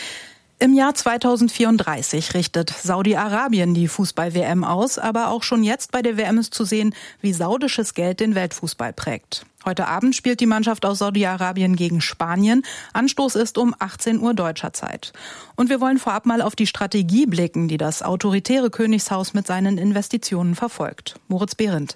Speaker 17: Im Jahr 2034 richtet Saudi-Arabien die Fußball-WM aus, aber auch schon jetzt bei der WM ist zu sehen, wie saudisches Geld den Weltfußball prägt. Heute Abend spielt die Mannschaft aus Saudi-Arabien gegen Spanien. Anstoß ist um 18 Uhr deutscher Zeit. Und wir wollen vorab mal auf die Strategie blicken, die das autoritäre Königshaus mit seinen Investitionen verfolgt. Moritz Behrendt.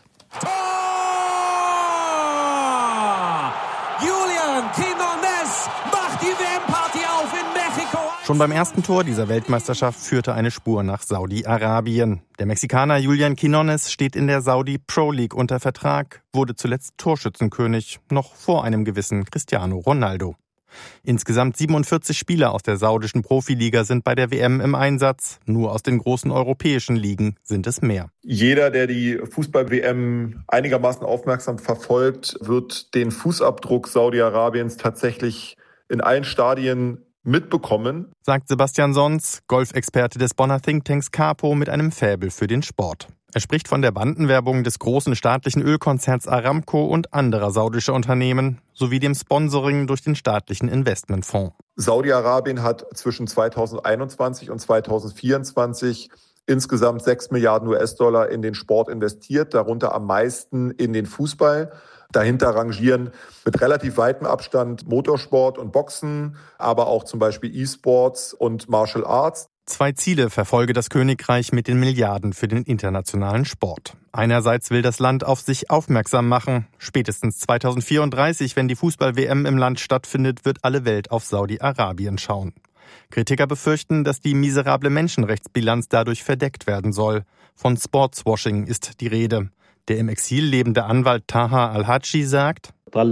Speaker 24: Julian Quinones macht die WM-Party auf in Mexiko.
Speaker 25: Schon beim ersten Tor dieser Weltmeisterschaft führte eine Spur nach Saudi-Arabien. Der Mexikaner Julian Quinones steht in der Saudi Pro League unter Vertrag, wurde zuletzt Torschützenkönig, noch vor einem gewissen Cristiano Ronaldo. Insgesamt 47 Spieler aus der saudischen Profiliga sind bei der WM im Einsatz. Nur aus den großen europäischen Ligen sind es mehr.
Speaker 4: Jeder, der die Fußball-WM einigermaßen aufmerksam verfolgt, wird den Fußabdruck Saudi-Arabiens tatsächlich in allen Stadien mitbekommen,
Speaker 25: sagt Sebastian Sons, Golfexperte des Bonner Thinktanks Capo mit einem Faible für den Sport. Er spricht von der Bandenwerbung des großen staatlichen Ölkonzerns Aramco und anderer saudischer Unternehmen sowie dem Sponsoring durch den staatlichen Investmentfonds.
Speaker 4: Saudi-Arabien hat zwischen 2021 und 2024 insgesamt 6 Milliarden US-Dollar in den Sport investiert, darunter am meisten in den Fußball. Dahinter rangieren mit relativ weitem Abstand Motorsport und Boxen, aber auch zum Beispiel E-Sports und Martial Arts.
Speaker 25: 2 Ziele verfolge das Königreich mit den Milliarden für den internationalen Sport. Einerseits will das Land auf sich aufmerksam machen. Spätestens 2034, wenn die Fußball-WM im Land stattfindet, wird alle Welt auf Saudi-Arabien schauen. Kritiker befürchten, dass die miserable Menschenrechtsbilanz dadurch verdeckt werden soll. Von Sportswashing ist die Rede. Der im Exil lebende Anwalt Taha Al-Haji sagt: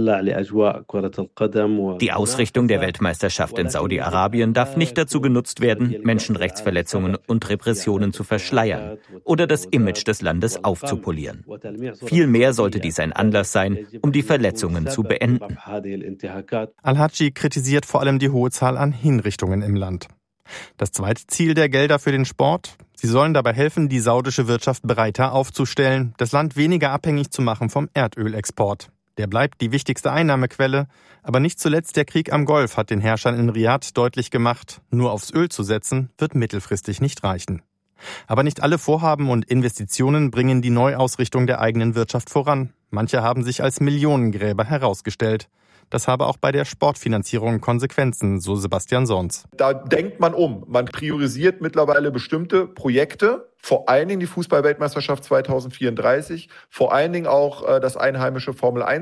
Speaker 5: Die Ausrichtung der Weltmeisterschaft in Saudi-Arabien darf nicht dazu genutzt werden, Menschenrechtsverletzungen und Repressionen zu verschleiern oder das Image des Landes aufzupolieren. Vielmehr sollte dies ein Anlass sein, um die Verletzungen zu beenden.
Speaker 25: Al-Haji kritisiert vor allem die hohe Zahl an Hinrichtungen im Land. Das zweite Ziel der Gelder für den Sport: Sie sollen dabei helfen, die saudische Wirtschaft breiter aufzustellen, das Land weniger abhängig zu machen vom Erdölexport. Der bleibt die wichtigste Einnahmequelle, aber nicht zuletzt der Krieg am Golf hat den Herrschern in Riyadh deutlich gemacht, nur aufs Öl zu setzen, wird mittelfristig nicht reichen. Aber nicht alle Vorhaben und Investitionen bringen die Neuausrichtung der eigenen Wirtschaft voran. Manche haben sich als Millionengräber herausgestellt. Das habe auch bei der Sportfinanzierung Konsequenzen, so Sebastian Sons.
Speaker 4: Da denkt man um. Man priorisiert mittlerweile bestimmte Projekte, vor allen Dingen die Fußball-Weltmeisterschaft 2034, vor allen Dingen auch das einheimische Formel-1